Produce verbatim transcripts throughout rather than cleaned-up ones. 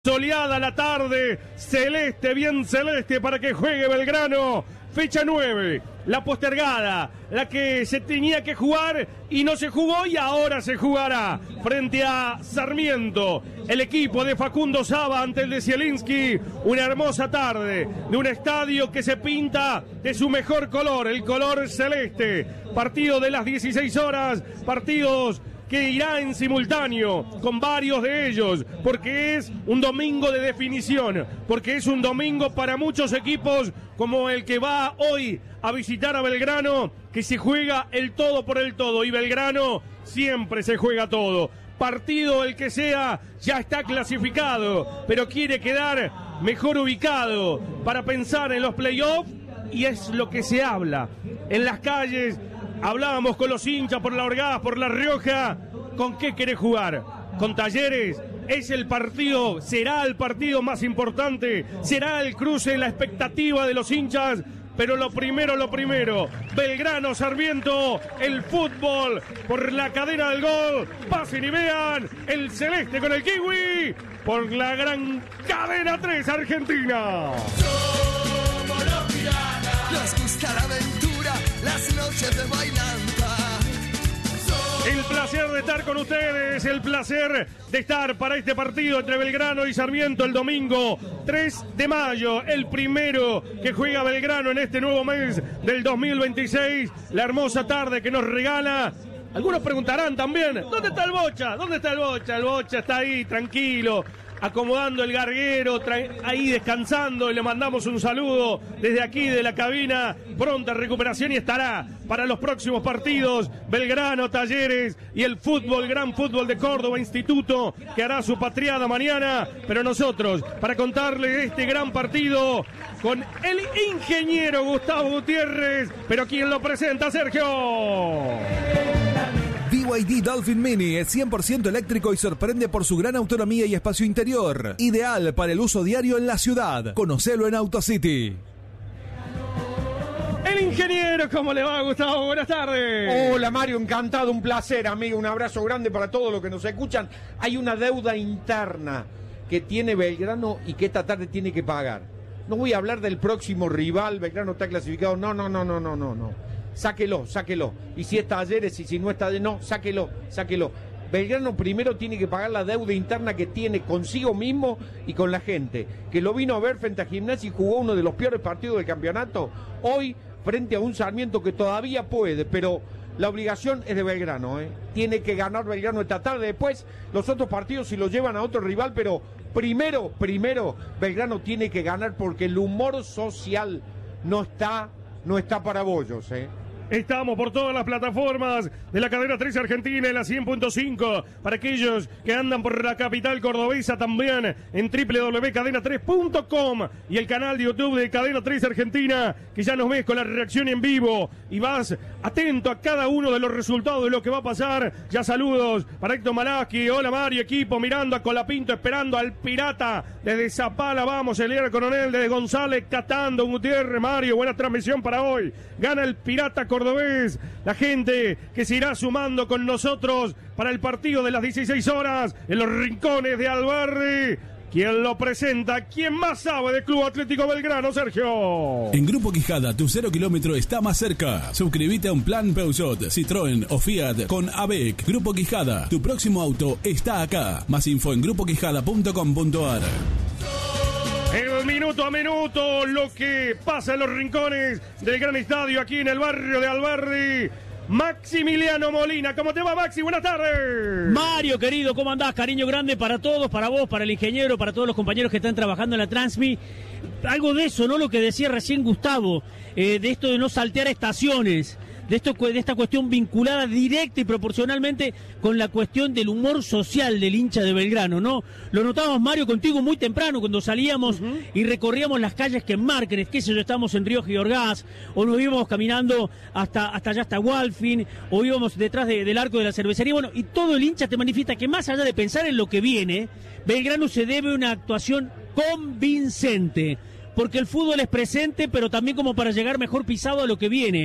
Soleada la tarde, celeste, bien celeste para que juegue Belgrano. Fecha nueve, la postergada, la que se tenía que jugar y no se jugó y ahora se jugará frente a Sarmiento. El equipo de Facundo Saba ante el de Zielinski. Una hermosa tarde de un estadio que se pinta de su mejor color, el color celeste. Partido de las dieciséis horas, partidos que irá en simultáneo con varios de ellos, porque es un domingo de definición, porque es un domingo para muchos equipos como el que va hoy a visitar a Belgrano, que se juega el todo por el todo, y Belgrano siempre se juega todo. Partido el que sea, ya está clasificado, pero quiere quedar mejor ubicado para pensar en los playoffs, y es lo que se habla en las calles. Hablábamos con los hinchas por la Orgaz, por La Rioja. ¿Con qué querés jugar? ¿Con Talleres? ¿Es el partido, será el partido más importante? ¿Será el cruce, la expectativa de los hinchas? Pero lo primero, lo primero, Belgrano, Sarmiento, el fútbol por la cadena del gol. Pasen y vean el celeste con el kiwi por la gran cadena tres Argentina. Somos los piratas, nos gusta la aventura, las noches de bailanta. El placer de estar con ustedes, el placer de estar para este partido entre Belgrano y Sarmiento el domingo tres de mayo, el primero que juega Belgrano en este nuevo mes del dos mil veintiséis, la hermosa tarde que nos regala. Algunos preguntarán también, ¿dónde está el Bocha? ¿Dónde está el Bocha? El Bocha está ahí, tranquilo, acomodando el garguero, ahí descansando, y le mandamos un saludo desde aquí de la cabina, pronta recuperación, y estará para los próximos partidos, Belgrano, Talleres y el fútbol, gran fútbol de Córdoba, Instituto, que hará su patriada mañana. Pero nosotros, para contarle este gran partido con el ingeniero Gustavo Gutiérrez, pero ¿quién lo presenta? Sergio. B Y D Dolphin Mini es cien por ciento eléctrico y sorprende por su gran autonomía y espacio interior. Ideal para el uso diario en la ciudad. Conocelo en AutoCity. El ingeniero, ¿cómo le va, Gustavo? Buenas tardes. Hola, Mario, encantado, un placer, amigo. Un abrazo grande para todos los que nos escuchan. Hay una deuda interna que tiene Belgrano y que esta tarde tiene que pagar. No voy a hablar del próximo rival, Belgrano está clasificado. No, no, no, no, no, no, no. Sáquelo, sáquelo. Y si es Talleres y si no es Talleres, no, sáquelo, sáquelo. Belgrano primero tiene que pagar la deuda interna que tiene consigo mismo y con la gente, que lo vino a ver frente a Gimnasia y jugó uno de los peores partidos del campeonato. Hoy, frente a un Sarmiento que todavía puede, pero la obligación es de Belgrano, ¿eh? Tiene que ganar Belgrano esta tarde. Después, los otros partidos si los llevan a otro rival, pero primero, primero, Belgrano tiene que ganar porque el humor social no está, no está para bollos, ¿eh? Estamos por todas las plataformas de la cadena tres Argentina en la cien punto cinco. Para aquellos que andan por la capital cordobesa también en doble u doble u doble u punto cadena tres punto com y el canal de YouTube de Cadena tres Argentina, que ya nos ves con la reacción en vivo y vas atento a cada uno de los resultados de lo que va a pasar. Ya saludos para Héctor Malaski. Hola Mario, equipo, mirando a Colapinto, esperando al Pirata desde Zapala. Vamos, Elier Coronel desde González, Catando, Gutiérrez, Mario. Buena transmisión para hoy. Gana el Pirata Cordobés. La gente que se irá sumando con nosotros para el partido de las dieciséis horas en los rincones de Alberdi. ¿Quién lo presenta? ¿Quién más sabe de Club Atlético Belgrano, Sergio? En Grupo Quijada, tu cero kilómetro está más cerca. Suscríbete a un plan Peugeot, Citroën o Fiat con A B E C. Grupo Quijada, tu próximo auto está acá. Más info en grupo quijada punto com punto a r. El minuto a minuto, lo que pasa en los rincones del gran estadio aquí en el barrio de Alberdi. Maximiliano Molina, ¿cómo te va, Maxi? Buenas tardes. Mario, querido, ¿cómo andás? Cariño grande para todos, para vos, para el ingeniero, para todos los compañeros que están trabajando en la Transmi. Algo de eso, ¿no? Lo que decía recién Gustavo, eh, de esto de no saltear estaciones. De, esto, de esta cuestión vinculada directa y proporcionalmente con la cuestión del humor social del hincha de Belgrano, ¿no? Lo notábamos, Mario, contigo muy temprano cuando salíamos uh-huh. y recorríamos las calles que enmarcan, qué sé yo, estábamos en Río Giorgás, o nos íbamos caminando hasta, hasta allá, hasta Walfin, o íbamos detrás de, del arco de la cervecería, bueno, y todo el hincha te manifiesta que más allá de pensar en lo que viene, Belgrano se debe una actuación convincente, porque el fútbol es presente, pero también como para llegar mejor pisado a lo que viene.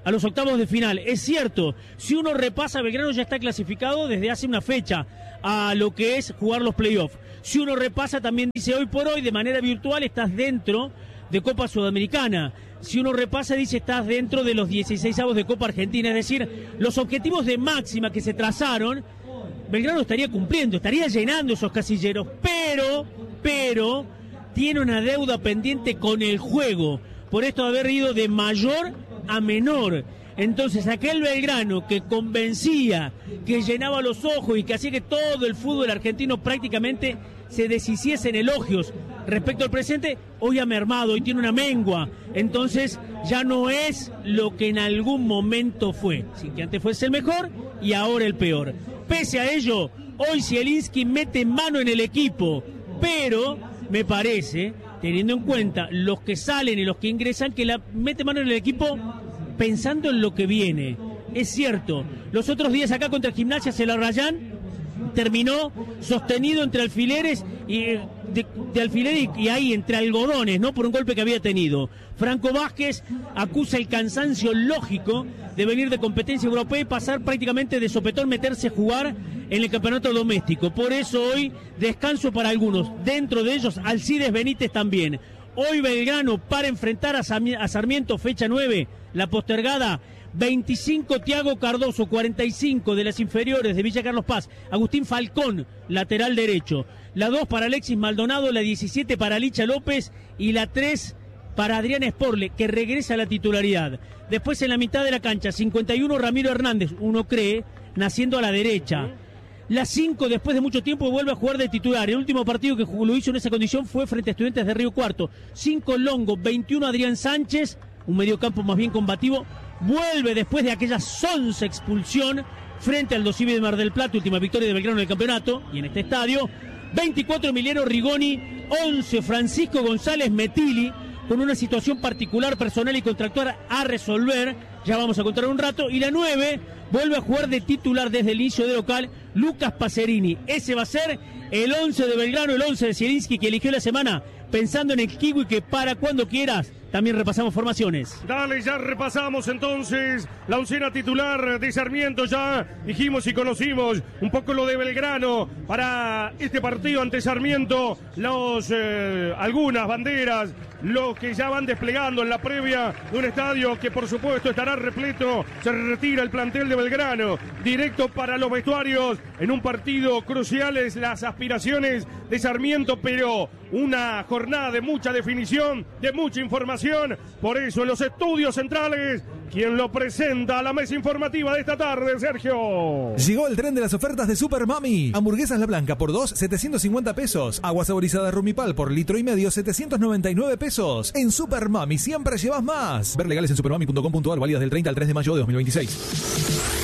a los octavos de final. Es cierto, si uno repasa, Belgrano ya está clasificado desde hace una fecha a lo que es jugar los playoffs. Si uno repasa, también dice hoy por hoy, de manera virtual, estás dentro de Copa Sudamericana. Si uno repasa, dice estás dentro de los dieciseisavos de Copa Argentina. Es decir, los objetivos de máxima que se trazaron, Belgrano estaría cumpliendo, estaría llenando esos casilleros, pero, pero, tiene una deuda pendiente con el juego, por esto de haber ido de mayor a menor. Entonces aquel Belgrano que convencía, que llenaba los ojos y que hacía que todo el fútbol argentino prácticamente se deshiciese en elogios respecto al presente, hoy ha mermado, hoy tiene una mengua. Entonces ya no es lo que en algún momento fue, sin que antes fuese el mejor y ahora el peor. Pese a ello, hoy Zielinski mete mano en el equipo, pero me parece, teniendo en cuenta los que salen y los que ingresan, que la mete mano en el equipo pensando en lo que viene. Es cierto, los otros días acá contra Gimnasia se la rayan, terminó sostenido entre alfileres y de, de alfileres y, y ahí entre algodones, ¿no? Por un golpe que había tenido. Franco Vázquez acusa el cansancio lógico de venir de competencia europea y pasar prácticamente de sopetón, meterse a jugar en el campeonato doméstico. Por eso hoy descanso para algunos, dentro de ellos Alcides Benítez también. Hoy Belgrano para enfrentar a Sarmiento, fecha nueve, la postergada. veinticinco Thiago Cardoso, cuarenta y cinco de las inferiores de Villa Carlos Paz. Agustín Falcón, lateral derecho. La dos para Alexis Maldonado, la diecisiete para Licha López y la tres para Adrián Sporle, que regresa a la titularidad. Después en la mitad de la cancha, cincuenta y uno Ramiro Hernández, uno cree, naciendo a la derecha. La cinco, después de mucho tiempo, vuelve a jugar de titular. El último partido que lo hizo en esa condición fue frente a Estudiantes de Río Cuarto. cinco Longo, veintiuno Adrián Sánchez, un mediocampo más bien combativo. Vuelve después de aquella sonsa expulsión frente al Dosivi de Mar del Plata, última victoria de Belgrano en el campeonato y en este estadio. veinticuatro Emiliano Rigoni, once Francisco González Metilli, con una situación particular, personal y contractual a resolver, ya vamos a contar un rato. Y la nueve vuelve a jugar de titular desde el inicio de local Lucas Pacerini. Ese va a ser el once de Belgrano, el once de Zielinski que eligió la semana, pensando en el kiwi que para cuando quieras. También repasamos formaciones. Dale, ya repasamos entonces la oncena titular de Sarmiento. Ya dijimos y conocimos un poco lo de Belgrano para este partido ante Sarmiento. Los eh, algunas banderas, los que ya van desplegando en la previa de un estadio que por supuesto estará repleto. Se retira el plantel de Belgrano, directo para los vestuarios en un partido crucial. Es las aspiraciones de Sarmiento, pero una jornada de mucha definición, de mucha información. Por eso en los estudios centrales, quien lo presenta a la mesa informativa de esta tarde, Sergio. Llegó el tren de las ofertas de Super Mami. Hamburguesas La Blanca por dos, setecientos cincuenta pesos. Agua saborizada Rumipal por litro y medio, setecientos noventa y nueve pesos. En Super Mami siempre llevas más. Ver legales en supermami punto com punto ar, válidas del treinta al tres de mayo de dos mil veintiséis.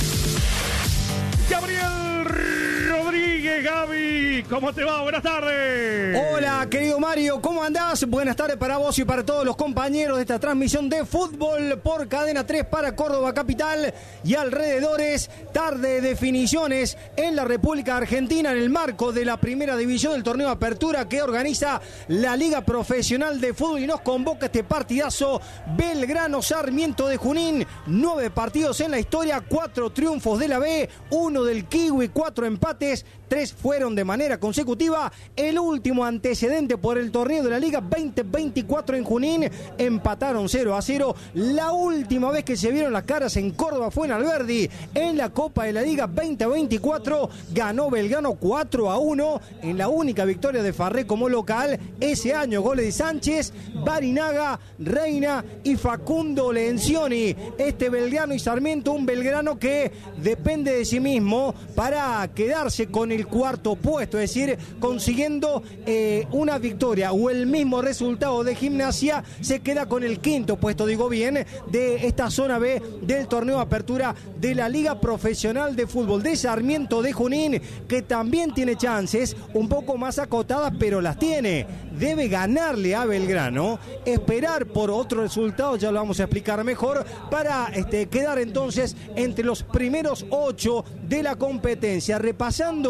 Gaby, ¿cómo te va? Buenas tardes. Hola, querido Mario, ¿cómo andás? Buenas tardes para vos y para todos los compañeros de esta transmisión de fútbol por Cadena tres para Córdoba Capital y alrededores. Tarde de definiciones en la República Argentina en el marco de la primera división del torneo Apertura que organiza la Liga Profesional de Fútbol y nos convoca este partidazo Belgrano Sarmiento de Junín. Nueve partidos en la historia, cuatro triunfos de la B, uno del Kiwi, cuatro empates, tres fueron de manera consecutiva. El último antecedente por el torneo de la Liga veinte veinticuatro en Junín, empataron cero a cero. La última vez que se vieron las caras en Córdoba fue en Alberdi. En la Copa de la Liga veinte veinticuatro ganó Belgrano cuatro a uno en la única victoria de Farré como local. Ese año goles de Sánchez, Barinaga, Reina y Facundo Lencioni. Este Belgrano y Sarmiento, un Belgrano que depende de sí mismo para quedarse con el cuarto puesto, es decir, consiguiendo eh, una victoria o el mismo resultado de Gimnasia, se queda con el quinto puesto, digo bien, de esta zona B del torneo Apertura de la Liga Profesional de Fútbol de Sarmiento de Junín, que también tiene chances un poco más acotadas, pero las tiene. Debe ganarle a Belgrano, esperar por otro resultado, ya lo vamos a explicar mejor, para este, quedar entonces entre los primeros ocho de la competencia. Repasando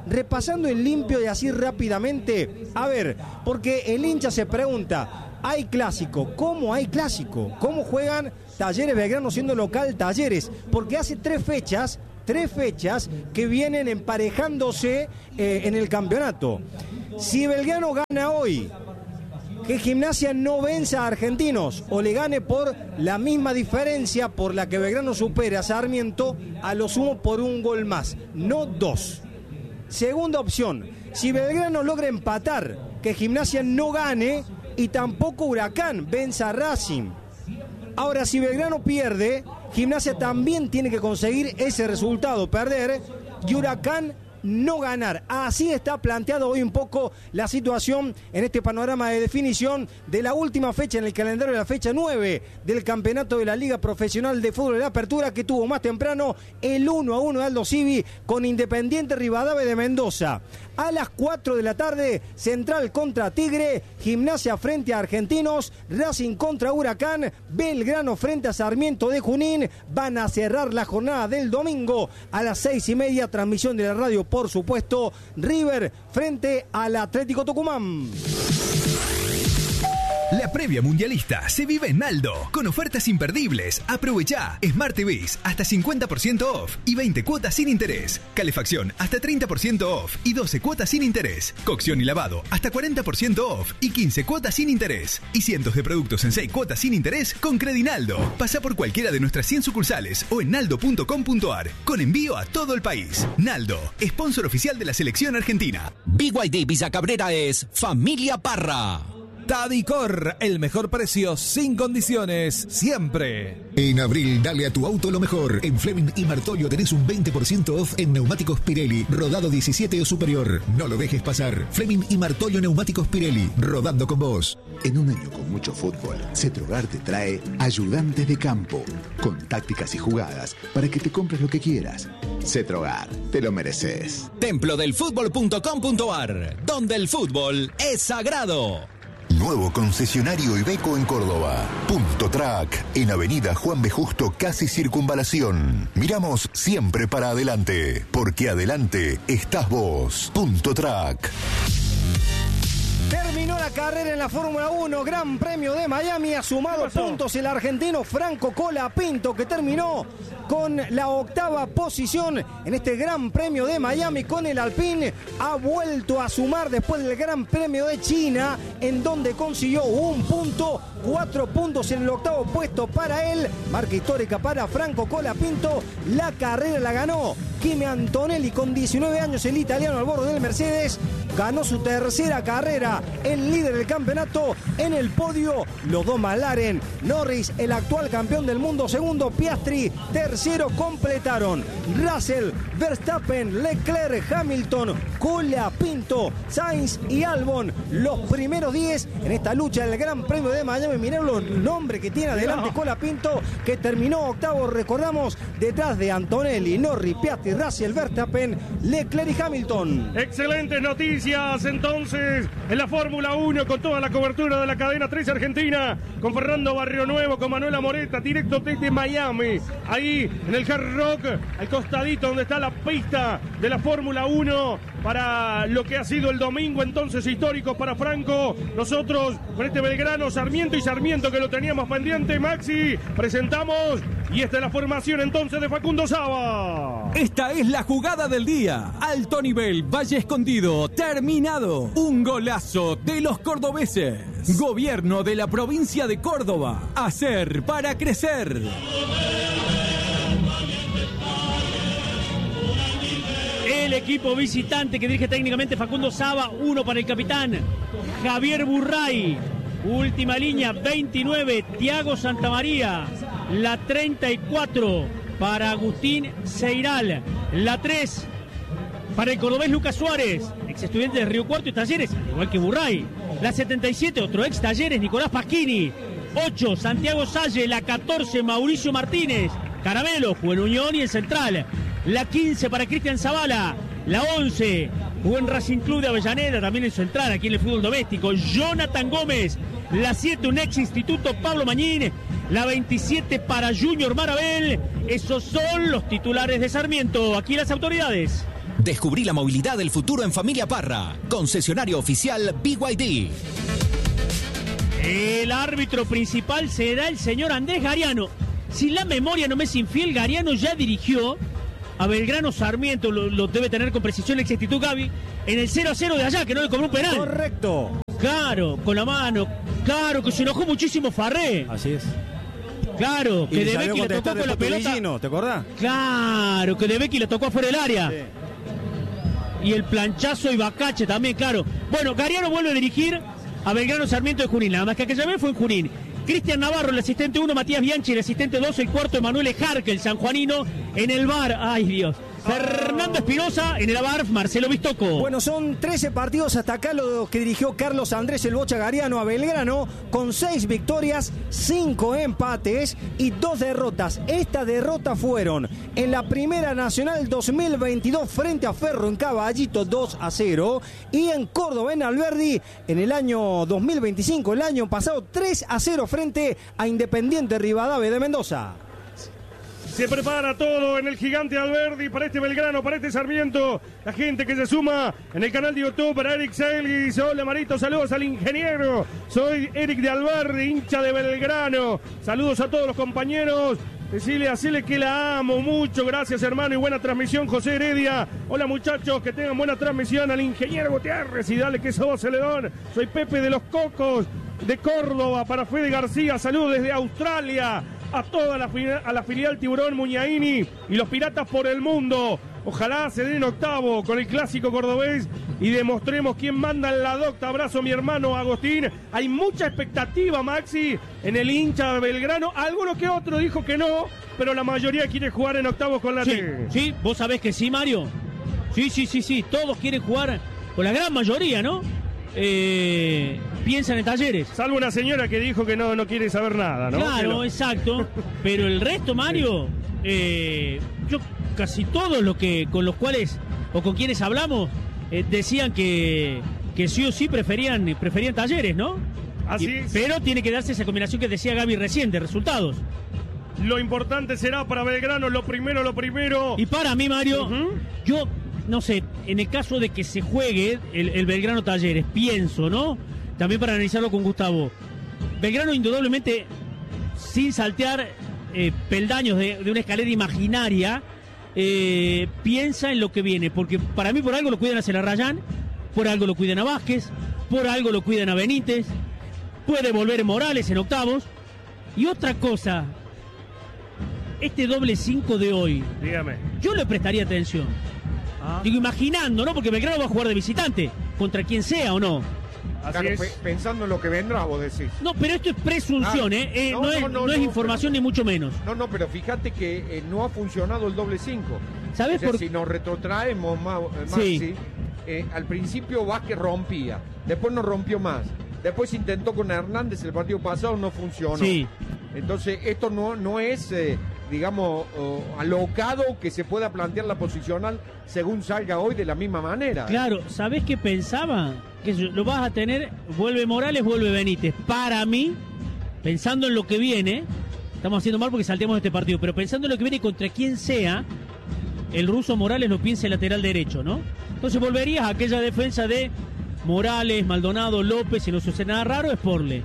repasando en limpio y así rápidamente. A ver, porque el hincha se pregunta, ¿hay clásico? ¿Cómo hay clásico? ¿Cómo juegan Talleres Belgrano siendo local Talleres? Porque hace tres fechas, tres fechas que vienen emparejándose eh, en el campeonato. Si Belgrano gana hoy, que Gimnasia no venza a Argentinos o le gane por la misma diferencia por la que Belgrano supera a Sarmiento, a lo sumo por un gol más, no dos. Segunda opción, si Belgrano logra empatar, que Gimnasia no gane y tampoco Huracán venza a Racing. Ahora, si Belgrano pierde, Gimnasia también tiene que conseguir ese resultado, perder, y Huracán no ganar. Así está planteado hoy un poco la situación en este panorama de definición de la última fecha en el calendario, de la fecha nueve del campeonato de la Liga Profesional de Fútbol de la Apertura, que tuvo más temprano el uno a uno de Aldo Civi con Independiente Rivadavia de Mendoza. A las cuatro de la tarde, Central contra Tigre, Gimnasia frente a Argentinos, Racing contra Huracán, Belgrano frente a Sarmiento de Junín. Van a cerrar la jornada del domingo a las seis y media, transmisión de la radio, por supuesto, River frente al Atlético Tucumán. La previa mundialista se vive en Naldo, con ofertas imperdibles. Aprovechá Smart T Vs hasta cincuenta por ciento off y veinte cuotas sin interés. Calefacción hasta treinta por ciento off y doce cuotas sin interés. Cocción y lavado hasta cuarenta por ciento off y quince cuotas sin interés. Y cientos de productos en seis cuotas sin interés con Credinaldo. Pasá por cualquiera de nuestras cien sucursales o en naldo punto com punto ar, con envío a todo el país. Naldo, sponsor oficial de la selección argentina. B Y D Villa Cabrera es Familia Parra. Tadicor, el mejor precio sin condiciones, siempre. En abril, dale a tu auto lo mejor. En Fleming y Martoglio tenés un veinte por ciento off en neumáticos Pirelli, rodado diecisiete o superior. No lo dejes pasar. Fleming y Martoglio Neumáticos Pirelli, rodando con vos. En un año con mucho fútbol, Cetrogar te trae Ayudantes de Campo, con tácticas y jugadas para que te compres lo que quieras. Cetrogar, te lo mereces. Templo del fútbol punto com punto ar, donde el fútbol es sagrado. Nuevo concesionario Iveco en Córdoba. Punto Track, en Avenida Juan B. Justo, casi Circunvalación. Miramos siempre para adelante, porque adelante estás vos. Punto Track. Terminó la carrera en la Fórmula uno, Gran Premio de Miami, ha sumado puntos el argentino Franco Colapinto, que terminó con la octava posición en este Gran Premio de Miami con el Alpine. Ha vuelto a sumar después del Gran Premio de China, en donde consiguió un punto, cuatro puntos en el octavo puesto para él. Marca histórica para Franco Colapinto. La carrera la ganó Kimi Antonelli con diecinueve años, el italiano al borde del Mercedes. Ganó su tercera carrera, el líder del campeonato. En el podio, los dos McLaren. Norris, el actual campeón del mundo, segundo. Piastri, tercero. Completaron Russell, Verstappen, Leclerc, Hamilton, Colapinto, Sainz y Albon, los primeros diez en esta lucha del Gran Premio de Miami. Mirá los nombres que tiene adelante Colapinto, que terminó octavo, recordamos, detrás de Antonelli, Norris, Piastri, Russell, Verstappen, Leclerc y Hamilton. Excelentes noticias entonces en la Fórmula uno, con toda la cobertura de la cadena tres Argentina, con Fernando Barrionuevo, con Manuela Moreta, directo desde Miami, ahí en el Hard Rock, al costadito donde está la pista de la Fórmula uno, para lo que ha sido el domingo entonces histórico para Franco. Nosotros con este Belgrano, Sarmiento y Sarmiento, que lo teníamos pendiente, Maxi, presentamos, y esta es la formación entonces de Facundo Saba. Esta es la jugada del día. Alto nivel, Valle Escondido, terminado. Un golazo de los cordobeses. Gobierno de la provincia de Córdoba. Hacer para crecer. El equipo visitante que dirige técnicamente Facundo Saba, uno para el capitán Javier Burray. Última línea, veintinueve, Tiago Santamaría. La treinta y cuatro para Agustín Seiral. La tres para el cordobés Lucas Suárez, ex estudiante de Río Cuarto y Talleres, igual que Burray. La setenta y siete, otro ex Talleres, Nicolás Pasquini. ocho, Santiago Salle. La catorce, Mauricio Martínez. Caramelo, jugó en Unión y en Central. La quince para Cristian Zavala. La once, jugó en Racing Club de Avellaneda, también en Central, aquí en el fútbol doméstico, Jonathan Gómez. La siete, un ex instituto, Pablo Mañín. La veintisiete para Junior Marabel. Esos son los titulares de Sarmiento. Aquí las autoridades. Descubrí la movilidad del futuro en Familia Parra. Concesionario oficial B Y D. El árbitro principal será el señor Andrés Gariano. Si la memoria no me es infiel, Gariano ya dirigió a Belgrano Sarmiento, lo, lo debe tener con precisión y exactitud Gaby, en el cero a cero de allá, que no le cobró un penal. Correcto. Claro, con la mano. Claro, que se enojó muchísimo Farré. Así es. Claro, que y De le Becky le tocó con la pelota. ¿Te acordás? Claro, que De Becky le tocó afuera del área. Sí. Y el planchazo y Bacache también, claro. Bueno, Gariano vuelve a dirigir a Belgrano Sarmiento de Junín, nada más que aquella vez fue en Junín. Cristian Navarro, el asistente uno, Matías Bianchi, el asistente dos, el cuarto, Emanuel Ejarque, el sanjuanino, en el V A R, ay Dios, Fernando Espinosa, en el V A R, Marcelo Bistoco. Bueno, son trece partidos hasta acá lo que dirigió Carlos Andrés el Bocha Gariano a Belgrano, con seis victorias, cinco empates y dos derrotas. Estas derrotas fueron en la Primera Nacional dos mil veintidós frente a Ferro en Caballito dos a cero y en Córdoba en Alberdi en el año dos mil veinticinco, el año pasado, tres a cero frente a Independiente Rivadavia de Mendoza. Se prepara todo en el Gigante Alberdi para este Belgrano, para este Sarmiento. La gente que se suma en el canal de YouTube para Eric Selgis. Hola Marito, saludos al ingeniero. Soy Eric de Alberdi, hincha de Belgrano. Saludos a todos los compañeros. Decirle a Cele que la amo mucho. Gracias hermano y buena transmisión, José Heredia. Hola muchachos, que tengan buena transmisión al ingeniero Gutiérrez. Y dale que sos Celedón. Soy Pepe de los Cocos de Córdoba para Fede García. Saludos desde Australia. A toda la, a la filial Tiburón Muñaini y los Piratas por el mundo. Ojalá se den octavo con el clásico cordobés y demostremos quién manda en la docta. Abrazo a mi hermano Agustín. Hay mucha expectativa, Maxi, en el hincha de Belgrano. Alguno que otro dijo que no, pero la mayoría quiere jugar en octavos con la sí, T. Sí, vos sabés que sí, Mario. Sí, sí, sí, sí. Todos quieren jugar, con la gran mayoría, ¿no? Eh, piensan en Talleres. Salvo una señora que dijo que no, no quiere saber nada, ¿no? Claro, no. exacto. Pero el resto, Mario, eh, yo casi todos los que con los cuales o con quienes hablamos eh, decían que, que sí o sí preferían, preferían Talleres, ¿no? Así y, es. Pero tiene que darse esa combinación que decía Gaby recién de resultados. Lo importante será para Belgrano, lo primero, lo primero. Y para mí, Mario, uh-huh. yo... No sé, en el caso de que se juegue el, el Belgrano Talleres, pienso, ¿no? También para analizarlo con Gustavo. Belgrano indudablemente, sin saltear eh, peldaños de, de una escalera imaginaria, eh, piensa en lo que viene. Porque para mí por algo lo cuidan a Celarrayán, por algo lo cuidan a Vázquez, por algo lo cuidan a Benítez, puede volver Morales en octavos. Y otra cosa, este doble cinco de hoy, dígame, yo le prestaría atención. Ah. Digo, imaginando, ¿no? Porque Belgrano va a jugar de visitante, contra quien sea o no. Claro, es. Pensando en lo que vendrá, vos decís. No, pero esto es presunción, ah, ¿eh? eh no, no, es, no, no, no es información pero, ni mucho menos. No, no, pero fíjate que eh, no ha funcionado el doble cinco. ¿Sabes por qué? Si nos retrotraemos, Maxi, sí. eh, al principio Vázquez rompía, después no rompió más. Después intentó con Hernández, el partido pasado no funcionó. Sí. Entonces, esto no, no es, eh, digamos, uh, alocado que se pueda plantear la posicional según salga hoy de la misma manera. Claro, ¿sabés qué pensaba? Que lo vas a tener, vuelve Morales, vuelve Benítez. Para mí, pensando en lo que viene, estamos haciendo mal porque salteamos este partido, pero pensando en lo que viene contra quien sea, el ruso Morales lo piensa el lateral derecho, ¿no? Entonces volverías a aquella defensa de Morales, Maldonado, López, si no sucede nada raro, Sporle.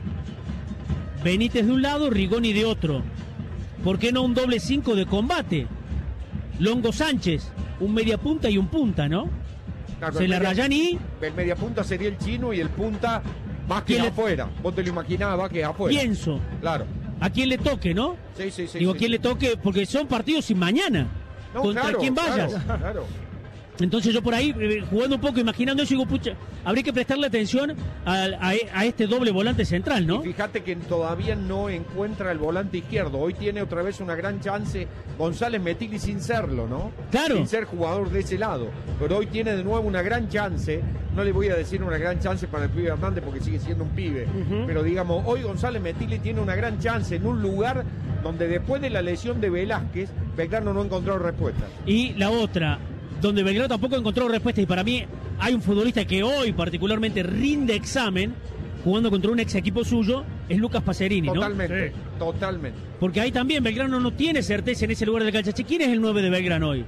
Benítez de un lado, Rigoni de otro. ¿Por qué no un doble cinco de combate? Longo Sánchez, un media punta y un punta, ¿no? Claro, Se la rayan y... El media punta sería el chino y el punta Vázquez le... afuera. Vos te lo imaginabas, Vázquez afuera. Pienso. Claro. A quien le toque, ¿no? Sí, sí, sí. Digo, sí, a quien sí. le toque, porque son partidos sin mañana. No, contra claro, quien vayas. Claro, claro. Entonces yo por ahí, eh, jugando un poco, imaginando eso, digo, pucha, habría que prestarle atención a, a, a este doble volante central, ¿no? Y fíjate que todavía no encuentra el volante izquierdo. Hoy tiene otra vez una gran chance González Metigli sin serlo, ¿no? Claro. Sin ser jugador de ese lado. Pero hoy tiene de nuevo una gran chance. No le voy a decir una gran chance para el pibe Hernández porque sigue siendo un pibe. Uh-huh. Pero digamos, hoy González Metigli tiene una gran chance en un lugar donde después de la lesión de Velázquez, Belgrano no encontró respuesta. Y la otra, donde Belgrano tampoco encontró respuesta, y para mí hay un futbolista que hoy particularmente rinde examen jugando contra un ex equipo suyo, es Lucas Pacerini, ¿no? Totalmente, sí. totalmente. Porque ahí también Belgrano no tiene certeza en ese lugar del cancha. ¿Quién es el nueve de Belgrano hoy?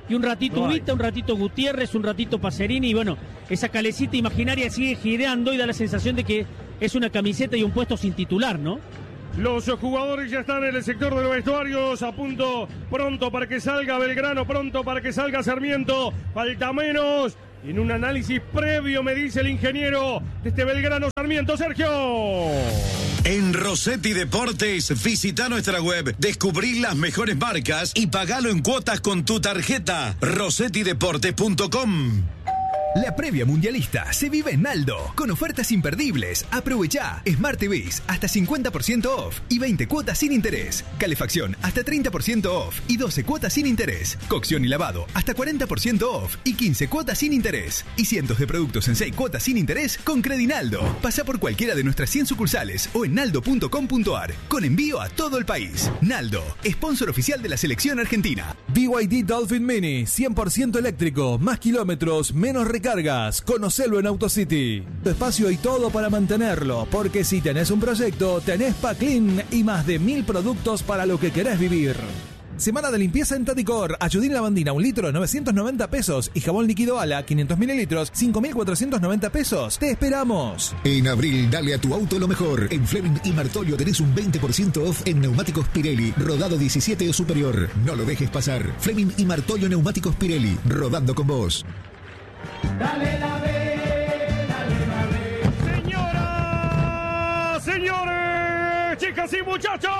y un ratito No Ubita, un ratito Gutiérrez, un ratito Pacerini, y bueno, esa calecita imaginaria sigue girando y da la sensación de que es una camiseta y un puesto sin titular, ¿no? Los jugadores ya están en el sector de los vestuarios, a punto, pronto para que salga Belgrano, pronto para que salga Sarmiento, falta menos. En un análisis previo me dice el ingeniero de este Belgrano Sarmiento, Sergio. En Rossetti Deportes, visita nuestra web, descubrí las mejores marcas y pagalo en cuotas con tu tarjeta. rossetti deportes punto com. La previa mundialista se vive en Naldo, con ofertas imperdibles. Aprovechá Smart T Vs hasta cincuenta por ciento off y veinte cuotas sin interés. Calefacción hasta treinta por ciento off y doce cuotas sin interés. Cocción y lavado hasta cuarenta por ciento off y quince cuotas sin interés. Y cientos de productos en seis cuotas sin interés con Credinaldo. Pasa por cualquiera de nuestras cien sucursales o en naldo punto com punto ar, con envío a todo el país. Naldo, sponsor oficial de la selección argentina. B Y D Dolphin Mini, cien por ciento eléctrico, más kilómetros, menos recargas. Conocelo en AutoCity. Tu espacio y todo para mantenerlo, porque si tenés un proyecto, tenés Paclean y más de mil productos para lo que querés vivir. Semana de limpieza en Taticor. Ayudín lavandina, un litro, novecientos noventa pesos. Y jabón líquido Ala, quinientos mililitros, cinco mil cuatrocientos noventa pesos. ¡Te esperamos! En abril, dale a tu auto lo mejor. En Fleming y Martolio tenés un veinte por ciento off en neumáticos Pirelli, rodado diecisiete o superior. No lo dejes pasar. Fleming y Martolio Neumáticos Pirelli, rodando con vos. Dale la B, dale la B. Señoras, señores, chicas y muchachos,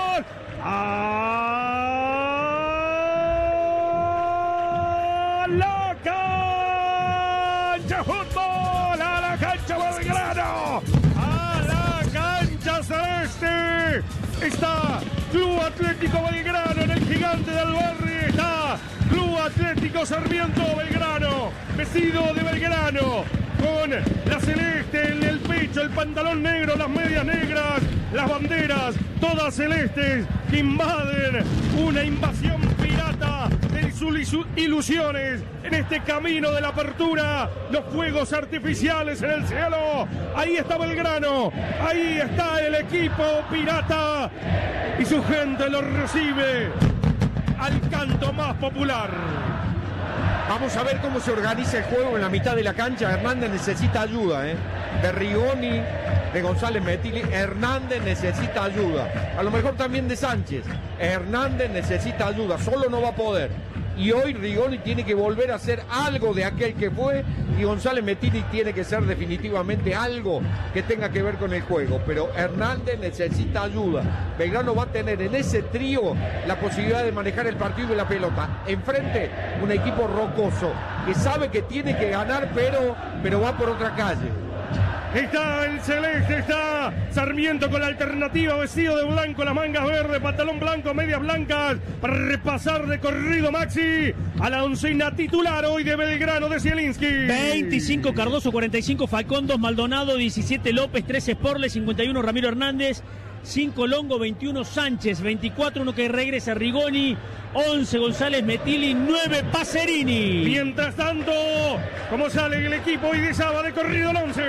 a la cancha fútbol, a la cancha Belgrano, a la cancha celeste. Está Club Atlético Belgrano en el Gigante del Barrio. Está Club Atlético Sarmiento Belgrano, vestido de Belgrano, con la celeste en el pecho, el pantalón negro, las medias negras, las banderas, todas celestes, que invaden una invasión pirata de sus ilusiones en este camino de la apertura, los fuegos artificiales en el cielo. Ahí está Belgrano, ahí está el equipo pirata y su gente lo recibe al canto más popular. Vamos a ver cómo se organiza el juego en la mitad de la cancha. Hernández necesita ayuda, ¿eh? De Rigoni, de González Metilli. Hernández necesita ayuda. A lo mejor también de Sánchez. Hernández necesita ayuda, solo no va a poder. Y hoy Rigoni tiene que volver a ser algo de aquel que fue, y González Metilli tiene que ser definitivamente algo que tenga que ver con el juego. Pero Hernández necesita ayuda. Belgrano va a tener en ese trío la posibilidad de manejar el partido y la pelota. Enfrente, un equipo rocoso que sabe que tiene que ganar, pero, pero va por otra calle. Está el celeste, está Sarmiento con la alternativa, vestido de blanco, las mangas verdes, pantalón blanco, medias blancas, para repasar de corrido Maxi a la oncena titular hoy de Belgrano de Zielinski. veinticinco Cardoso, cuarenta y cinco Falcón, dos Maldonado, diecisiete López, trece Sporle, cincuenta y uno Ramiro Hernández, cinco Longo, veintiuno Sánchez, veinticuatro uno que regresa Rigoni, once González Metilli, nueve Pacerini. Mientras tanto, ¿cómo sale el equipo hoy de Saba de corrido el once?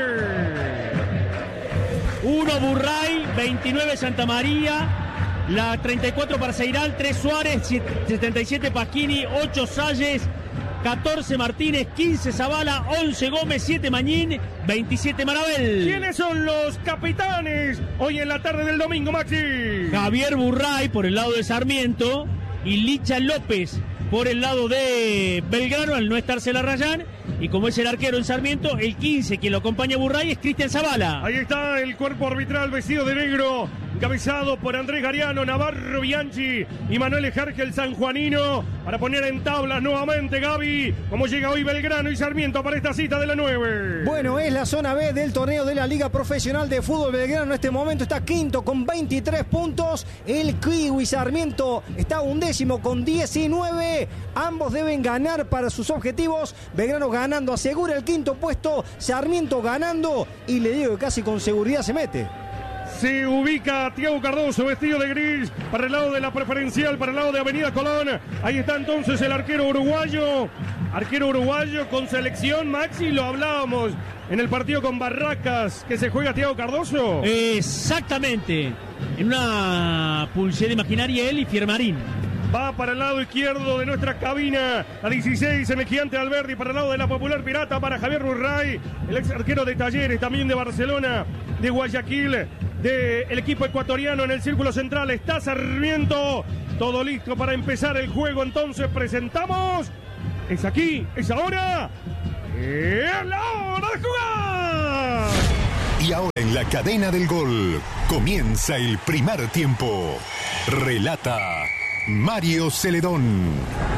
uno Burray, veintinueve Santa María, la treinta y cuatro Parceiral, tres Suárez, setenta y siete Pasquini, ocho Salles, catorce Martínez, quince Zavala, once Gómez, siete Mañín, veintisiete Marabel. ¿Quiénes son los capitanes hoy en la tarde del domingo, Maxi? Javier Burray por el lado de Sarmiento y Licha López por el lado de Belgrano, al no estar Celarrayán. Y como es el arquero en Sarmiento, el quince quien lo acompaña a Burray es Cristian Zavala. Ahí está el cuerpo arbitral vestido de negro, encabezado por Andrés Gariano, Navarro Bianchi y Manuel Ejarque, el sanjuanino, para poner en tablas nuevamente, Gaby, cómo llega hoy Belgrano y Sarmiento para esta cita de la nueve. Bueno, es la zona B del torneo de la Liga Profesional de Fútbol. Belgrano en este momento está quinto con veintitrés puntos. El Kiwi Sarmiento está undécimo con diecinueve. Ambos deben ganar para sus objetivos. Belgrano ganando asegura el quinto puesto, Sarmiento ganando, y le digo que casi con seguridad se mete. Se ubica Tiago Cardoso, vestido de gris, para el lado de la preferencial, para el lado de Avenida Colón. Ahí está entonces el arquero uruguayo. Arquero uruguayo con selección, Maxi, lo hablábamos en el partido con Barracas, que se juega Tiago Cardoso. Exactamente. En una pulsera imaginaria él y Fiermarín. Va para el lado izquierdo de nuestra cabina. A dieciséis en el Gigante Alberdi. Para el lado de la Popular Pirata. Para Javier Burray. El ex arquero de Talleres. También de Barcelona. De Guayaquil. Del equipo ecuatoriano en el círculo central. Está Sarmiento. Todo listo para empezar el juego. Entonces presentamos. Es aquí. Es ahora. ¡Es la hora de jugar! Y ahora en la cadena del gol comienza el primer tiempo. Relata Mario Celedón.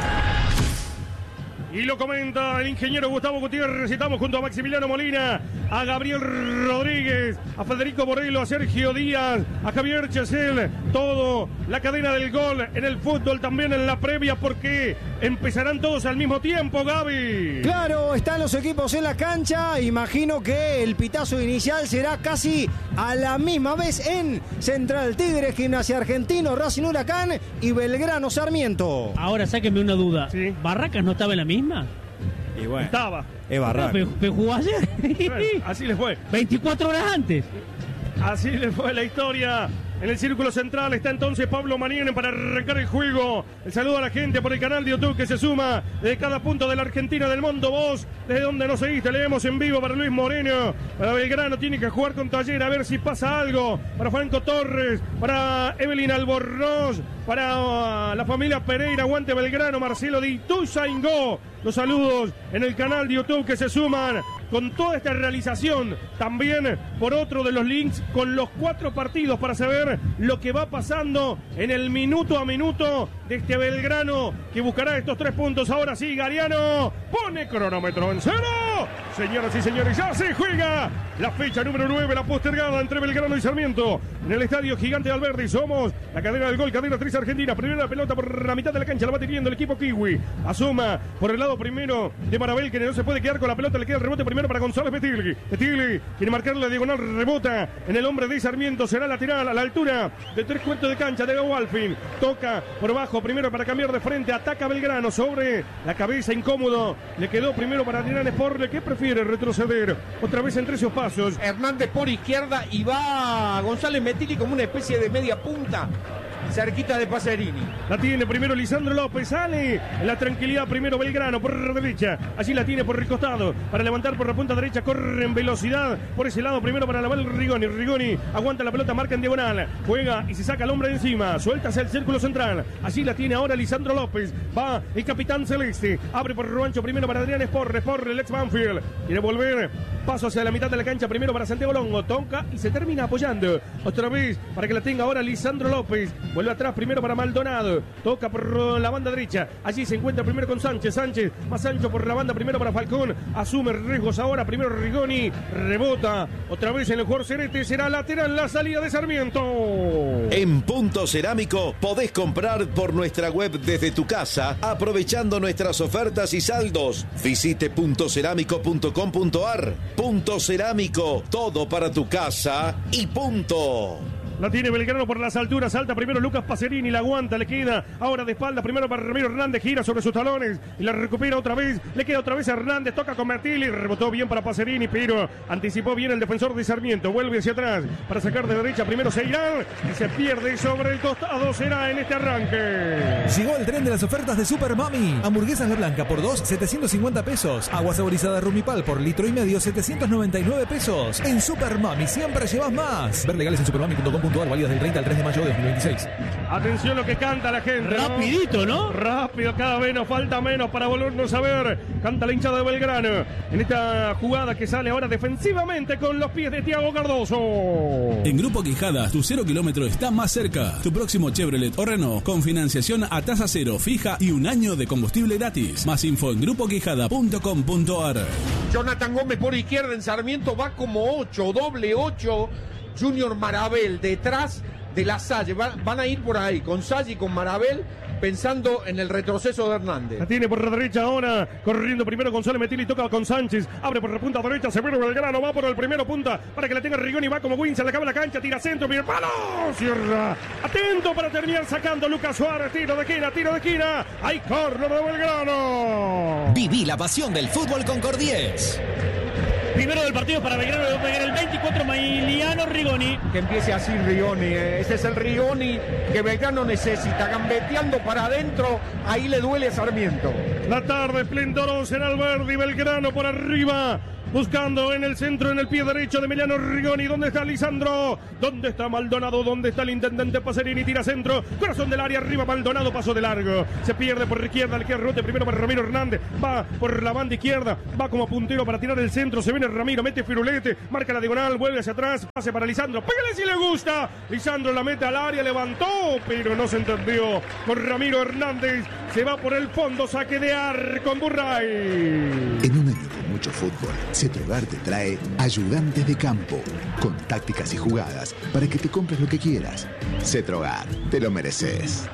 Y lo comenta el ingeniero Gustavo Gutiérrez. Estamos junto a Maximiliano Molina, a Gabriel Rodríguez, a Federico Borrello, a Sergio Díaz, a Javier Chesel. Todo la cadena del gol en el fútbol, también en la previa, porque empezarán todos al mismo tiempo, Gaby. Claro, están los equipos en la cancha. Imagino que el pitazo inicial será casi a la misma vez en Central Tigres, Gimnasia Argentino, Racing Huracán y Belgrano Sarmiento. Ahora sáquenme una duda. ¿Sí? ¿Barracas no estaba en la misma? Y bueno, estaba. Es Barracas. Pero, pero jugó ayer. Bueno, así le fue. veinticuatro horas antes. Así le fue la historia. En el círculo central está entonces Pablo Maniene para arrancar el juego. El saludo a la gente por el canal de YouTube que se suma de cada punto de la Argentina, del mundo. Vos, desde donde nos seguiste, leemos en vivo para Luis Moreno. Para Belgrano tiene que jugar con Taller a ver si pasa algo. Para Franco Torres, para Evelyn Albornoz, para uh, la familia Pereira, aguante Belgrano, Marcelo Di Tuzaingó. Los saludos en el canal de YouTube que se suman con toda esta realización. También por otro de los links con los cuatro partidos para saber lo que va pasando en el minuto a minuto de este Belgrano que buscará estos tres puntos. Ahora sí, Gariano pone cronómetro en cero. Señoras y señores, ya se juega la fecha número nueve, la postergada entre Belgrano y Sarmiento en el estadio Gigante Alberdi. Somos la cadena del gol, cadena tres Argentina. Primera pelota por la mitad de la cancha, la va teniendo el equipo Kiwi. Asuma por el lado primero de Marabel, que no se puede quedar con la pelota. Le queda el rebote primero para González Betilli. Betilli quiere marcar la diagonal, rebota en el hombre de Sarmiento. Será lateral a la altura de tres cuartos de cancha de Walfin. Toca por bajo primero para cambiar de frente. Ataca Belgrano sobre la cabeza, incómodo. Le quedó primero para Tirán Sporle, que prefiere retroceder otra vez entre esos pasos. Hernández por izquierda y va González Betilli como una especie de media punta, cerquita de Pacerini. La tiene primero Lisandro López, sale en la tranquilidad primero Belgrano por derecha, allí la tiene por el costado, para levantar por la punta derecha, corre en velocidad, por ese lado primero para Naval Rigoni, Rigoni aguanta la pelota, marca en diagonal, juega y se saca al hombre de encima, suelta hacia el círculo central, allí la tiene ahora Lisandro López, va el capitán celeste, abre por Ruancho primero para Adrián Sporre, Sporre el ex Banfield, quiere volver, paso hacia la mitad de la cancha primero para Santiago Longo, toca y se termina apoyando, otra vez para que la tenga ahora Lisandro López. Vuelve atrás primero para Maldonado. Toca por la banda derecha. Allí se encuentra primero con Sánchez. Sánchez más ancho por la banda primero para Falcón. Asume riesgos ahora. Primero Rigoni. Rebota. Otra vez en el jugador Cerete. Será lateral la salida de Sarmiento. En Punto Cerámico podés comprar por nuestra web desde tu casa, aprovechando nuestras ofertas y saldos. Visite punto cerámico punto com punto ar. Punto Cerámico. Todo para tu casa y punto. La tiene Belgrano por las alturas, salta primero Lucas Pacerini, la aguanta, le queda ahora de espalda, primero para Ramiro Hernández, gira sobre sus talones y la recupera otra vez, le queda otra vez a Hernández, toca con Martilli, rebotó bien para Pacerini, pero anticipó bien el defensor de Sarmiento, vuelve hacia atrás para sacar de derecha, primero Seirán y se pierde sobre el costado, será en este arranque. Llegó el tren de las ofertas de Super Mami. Hamburguesas La Blanca por dos, setecientos cincuenta pesos. Agua saborizada Rumipal por litro y medio, setecientos noventa y nueve pesos. En Super Mami siempre llevas más. Ver legales en supermami punto com. Válidas del treinta al tres de mayo de dos mil veintiséis. Atención lo que canta la gente, ¿no? Rapidito, ¿no? Rápido, cada vez nos falta menos para volvernos a ver. Canta la hinchada de Belgrano en esta jugada que sale ahora defensivamente con los pies de Thiago Cardoso. En Grupo Quijada, tu cero kilómetro está más cerca. Tu próximo Chevrolet o Renault con financiación a tasa cero fija y un año de combustible gratis. Más info en grupo quijada punto com punto ar. Jonathan Gómez por izquierda en Sarmiento va como ocho, doble ocho. Junior Marabel detrás de la Salle. Van, van a ir por ahí con Salle y con Marabel, pensando en el retroceso de Hernández. La tiene por la derecha ahora, corriendo primero González Metilli, toca con Sánchez, abre por la punta derecha, Severo Belgrano, va por el primero punta, para que la tenga Rigoni, va como Win, se le acaba la cancha, tira centro, mira el palo, cierra, atento para terminar sacando Lucas Suárez, tiro de esquina, tiro de esquina, hay córner de Belgrano. Viví la pasión del fútbol con Cordies. Primero del partido para Belgrano, el veinticuatro Mailiano. Emiliano Rigoni. Que empiece así Rigoni, eh. ese es el Rigoni que Belgrano necesita, gambeteando para adentro, ahí le duele a Sarmiento. La tarde esplendorosa en Alberdi, Belgrano por arriba, buscando en el centro, en el pie derecho de Emiliano Rigoni. ¿Dónde está Lisandro? ¿Dónde está Maldonado? ¿Dónde está el intendente Pacerini? Tira centro, corazón del área, arriba Maldonado, paso de largo. Se pierde por izquierda, le queda rebote primero para Ramiro Hernández. Va por la banda izquierda, va como puntero para tirar el centro. Se viene Ramiro, mete firulete, marca la diagonal, vuelve hacia atrás, pase para Lisandro. Pégale si le gusta. Lisandro la mete al área, levantó, pero no se entendió. Por Ramiro Hernández, se va por el fondo, saque de arco con Burray. En un año con mucho fútbol, Cetrogar te trae Ayudantes de Campo, con tácticas y jugadas para que te compres lo que quieras. Cetrogar, te lo mereces.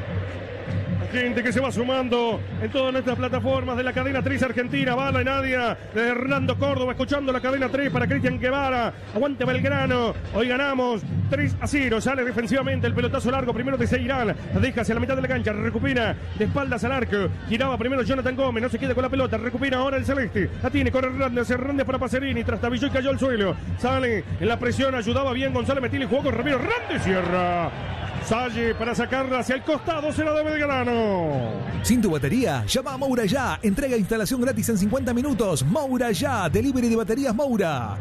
Gente que se va sumando en todas nuestras plataformas de la cadena tres Argentina. Bala y Nadia de Hernando Córdoba, escuchando la cadena tres para Cristian Guevara. Aguante Belgrano, hoy ganamos tres a cero. Sale defensivamente el pelotazo largo, primero de Seirán, deja hacia la mitad de la cancha, recupera de espaldas al arco. Giraba primero Jonathan Gómez, no se queda con la pelota, recupera ahora el celeste. La tiene con Hernández, Hernández para Pacerini, trastabilló y cayó al suelo. Sale en la presión, ayudaba bien González Metili, jugó con Ramiro Hernández, cierra. Salle para sacarla hacia el costado, será de Belgrano. Sin tu batería, llama a Moura ya. Entrega e instalación gratis en cincuenta minutos. Moura ya, delivery de baterías Moura.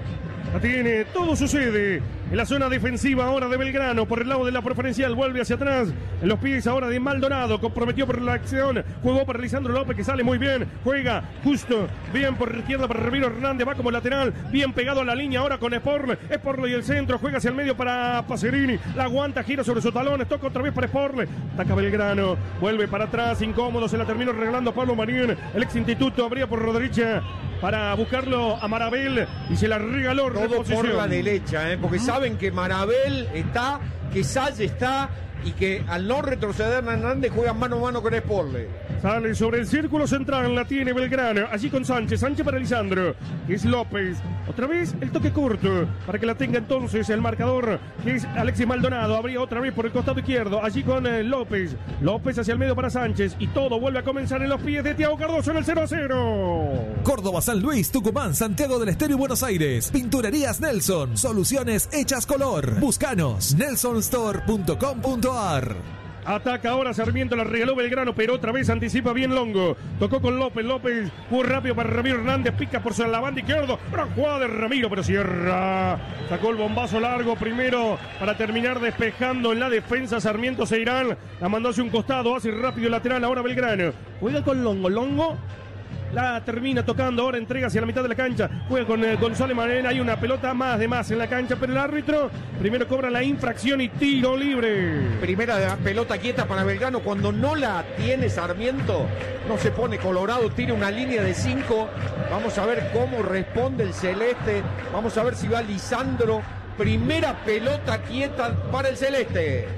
La tiene, todo sucede en la zona defensiva ahora de Belgrano, por el lado de la preferencial, vuelve hacia atrás, en los pies ahora de Maldonado, comprometió por la acción, jugó para Lisandro López que sale muy bien, juega justo, bien por izquierda para Ramiro Hernández, va como lateral, bien pegado a la línea ahora con Sporle, Sporle y el centro, juega hacia el medio para Pacerini, la aguanta, gira sobre sus talones, toca otra vez para Sporle, ataca Belgrano, vuelve para atrás, incómodo, se la terminó regalando a Pablo Marín, el ex instituto abría por Rodríguez para buscarlo a Marabel y se la regaló. Todo por la derecha, ¿eh? Porque saben que Marabel está, que Salle está y que al no retroceder Hernández juega mano a mano con Sporle. Sale sobre el círculo central, la tiene Belgrano, allí con Sánchez, Sánchez para Lisandro, que es López, otra vez el toque corto, para que la tenga entonces el marcador, que es Alexis Maldonado, abría otra vez por el costado izquierdo, allí con eh, López, López hacia el medio para Sánchez, y todo vuelve a comenzar en los pies de Thiago Cardoso en el cero a cero. Córdoba, San Luis, Tucumán, Santiago del Estero y Buenos Aires. Pinturerías Nelson, soluciones hechas color. Búscanos, nelson store punto com punto a r. Ataca ahora Sarmiento, la regaló Belgrano, pero otra vez anticipa bien Longo. Tocó con López, López muy rápido para Ramiro Hernández, pica por la banda izquierda. Gran jugada de Ramiro, pero cierra. Sacó el bombazo largo primero para terminar despejando en la defensa. Sarmiento Seirán la mandó hacia un costado, hace rápido el lateral ahora Belgrano. Juega con Longo, Longo. La termina tocando, ahora entrega hacia la mitad de la cancha. Juega con eh, González Marena. Hay una pelota más de más en la cancha, pero el árbitro primero cobra la infracción y tiro libre. Primera pelota quieta para Belgrano. Cuando no la tiene Sarmiento, no se pone colorado, tira una línea de cinco. Vamos a ver cómo responde el celeste. Vamos a ver si va Lisandro. Primera pelota quieta para el celeste.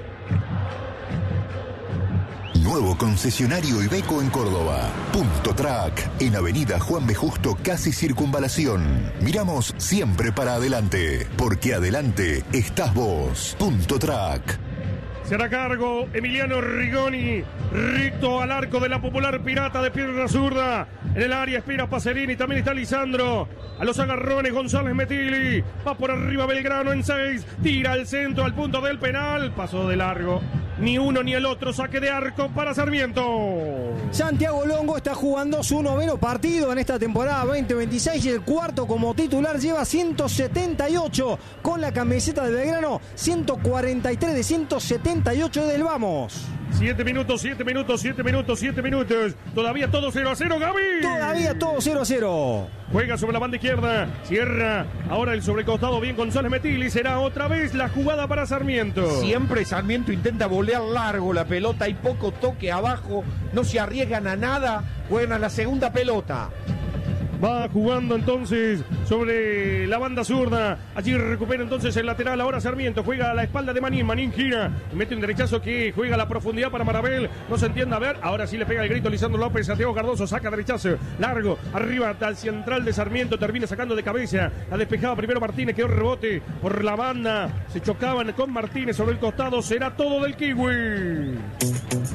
Nuevo concesionario Iveco en Córdoba. Punto Track, en Avenida Juan B. Justo, casi Circunvalación. Miramos siempre para adelante, porque adelante estás vos. Punto Track. Se hará cargo Emiliano Rigoni, recto al arco de la popular Pirata de pierna zurda. En el área espera Pacerini, también está Lisandro. A los agarrones González Metili. Va por arriba Belgrano en seis. Tira al centro al punto del penal. Pasó de largo. Ni uno ni el otro, saque de arco para Sarmiento. Santiago Longo está jugando su noveno partido en esta temporada veinte veintiséis y el cuarto como titular. Lleva ciento setenta y ocho con la camiseta de Belgrano, ciento cuarenta y tres de ciento setenta y ocho del Vamos. Siete minutos, siete minutos, siete minutos, siete minutos. Todavía todo cero a cero, Gaby. Todavía todo cero a cero. Juega sobre la banda izquierda, cierra. Ahora el sobrecostado bien González Metili. Será otra vez la jugada para Sarmiento. Siempre Sarmiento intenta volear largo la pelota. Hay poco toque abajo. No se arriesgan a nada. Juegan a la segunda pelota. Va jugando entonces sobre la banda zurda. Allí recupera entonces el lateral. Ahora Sarmiento juega a la espalda de Manín. Manín gira y mete un derechazo que juega a la profundidad para Marabel. No se entiende. A ver, ahora sí le pega el grito Lisandro López. Santiago Cardoso saca derechazo largo. Arriba al central de Sarmiento. Termina sacando de cabeza. La despejaba primero Martínez. Quedó rebote por la banda. Se chocaban con Martínez sobre el costado. Será todo del Kiwi.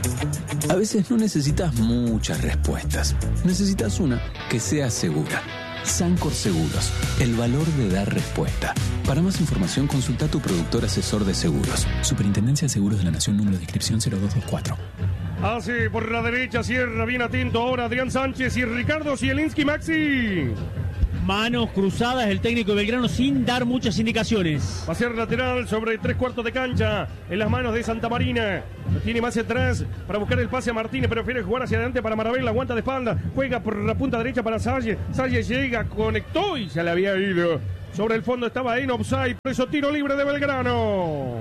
A veces no necesitas muchas respuestas. Necesitas una que sea segura. Sancor Seguros, el valor de dar respuesta. Para más información, consulta a tu productor asesor de seguros. Superintendencia de Seguros de la Nación, número de inscripción cero dos dos cuatro. Hace por la derecha, cierra bien atento ahora Adrián Sánchez y Ricardo Zielinski. Maxi. Manos cruzadas el técnico de Belgrano sin dar muchas indicaciones. Va a ser lateral sobre tres cuartos de cancha en las manos de Santa Marina. Lo tiene más atrás para buscar el pase a Martínez, pero prefiere jugar hacia adelante para Marabel. La aguanta de espalda, juega por la punta derecha para Salle. Salle llega, conectó y se le había ido. Sobre el fondo estaba en offside, por eso tiro libre de Belgrano.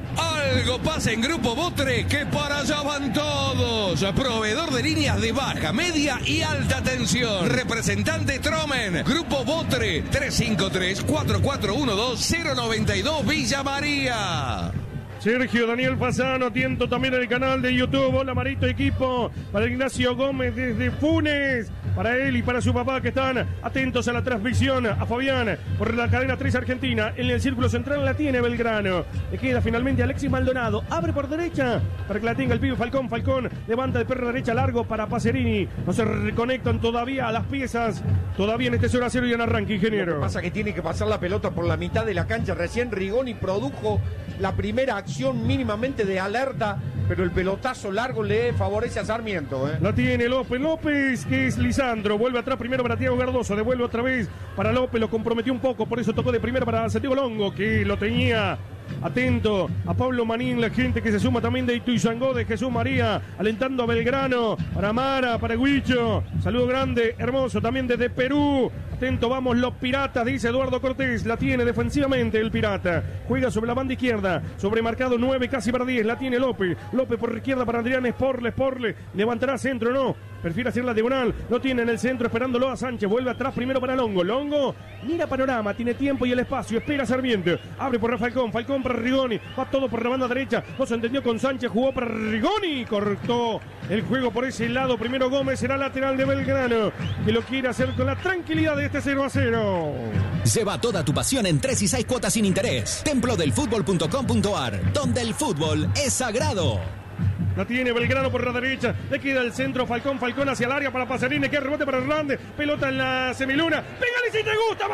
Algo pasa en Grupo Botre, que para allá van todos. Proveedor de líneas de baja, media y alta tensión. Representante Tromen. Grupo Botre, tres cinco tres, cuatro cuatro uno dos, cero nueve dos, Villa María. Sergio Daniel Fasano, atento también en el canal de YouTube. Hola Marito, equipo. Para Ignacio Gómez desde Funes. Para él y para su papá que están atentos a la transmisión. A Fabián por la cadena tres Argentina. En el círculo central la tiene Belgrano. Le queda finalmente Alexis Maldonado. Abre por derecha para que la tenga el pibe Falcón. Falcón levanta de perro derecha largo para Pacerini. No se reconectan todavía las piezas. Todavía en este cero a cero y en arranque, ingeniero. Lo que pasa es que tiene que pasar la pelota por la mitad de la cancha. Recién Rigoni produjo la primera acción mínimamente de alerta, pero el pelotazo largo le favorece a Sarmiento. ¿eh? La tiene López, López, que es Lisandro, vuelve atrás primero para Tiago Cardoso, devuelve otra vez para López, lo comprometió un poco, por eso tocó de primera para Santiago Longo, que lo tenía atento a Pablo Manín, la gente que se suma también de Ituizangó, de Jesús María, alentando a Belgrano, para Mara, para Huicho, saludo grande, hermoso, también desde Perú, atento, vamos los Piratas, dice Eduardo Cortés, la tiene defensivamente el Pirata, juega sobre la banda izquierda, sobremarcado nueve, casi para diez, la tiene López, López por izquierda para Adrián Sporle, Sporle, levantará centro, no, prefiere hacer la diagonal, no tiene en el centro, esperándolo a Sánchez, vuelve atrás primero para Longo, Longo, mira panorama, tiene tiempo y el espacio, espera a Sarmiento, abre por Falcón, Falcón para Rigoni, va todo por la banda derecha, no se entendió con Sánchez, jugó para Rigoni, cortó el juego por ese lado, primero Gómez, será lateral de Belgrano, que lo quiere hacer con la tranquilidad de este cero a cero. Lleva toda tu pasión en tres y seis cuotas sin interés. templo del fútbol punto com punto ar, donde el fútbol es sagrado. La tiene Belgrano por la derecha. Le queda el centro. Falcón, Falcón hacia el área para Pacerini. Que rebote para Hernández. Pelota en la semiluna. ¡Pégale si te gusta,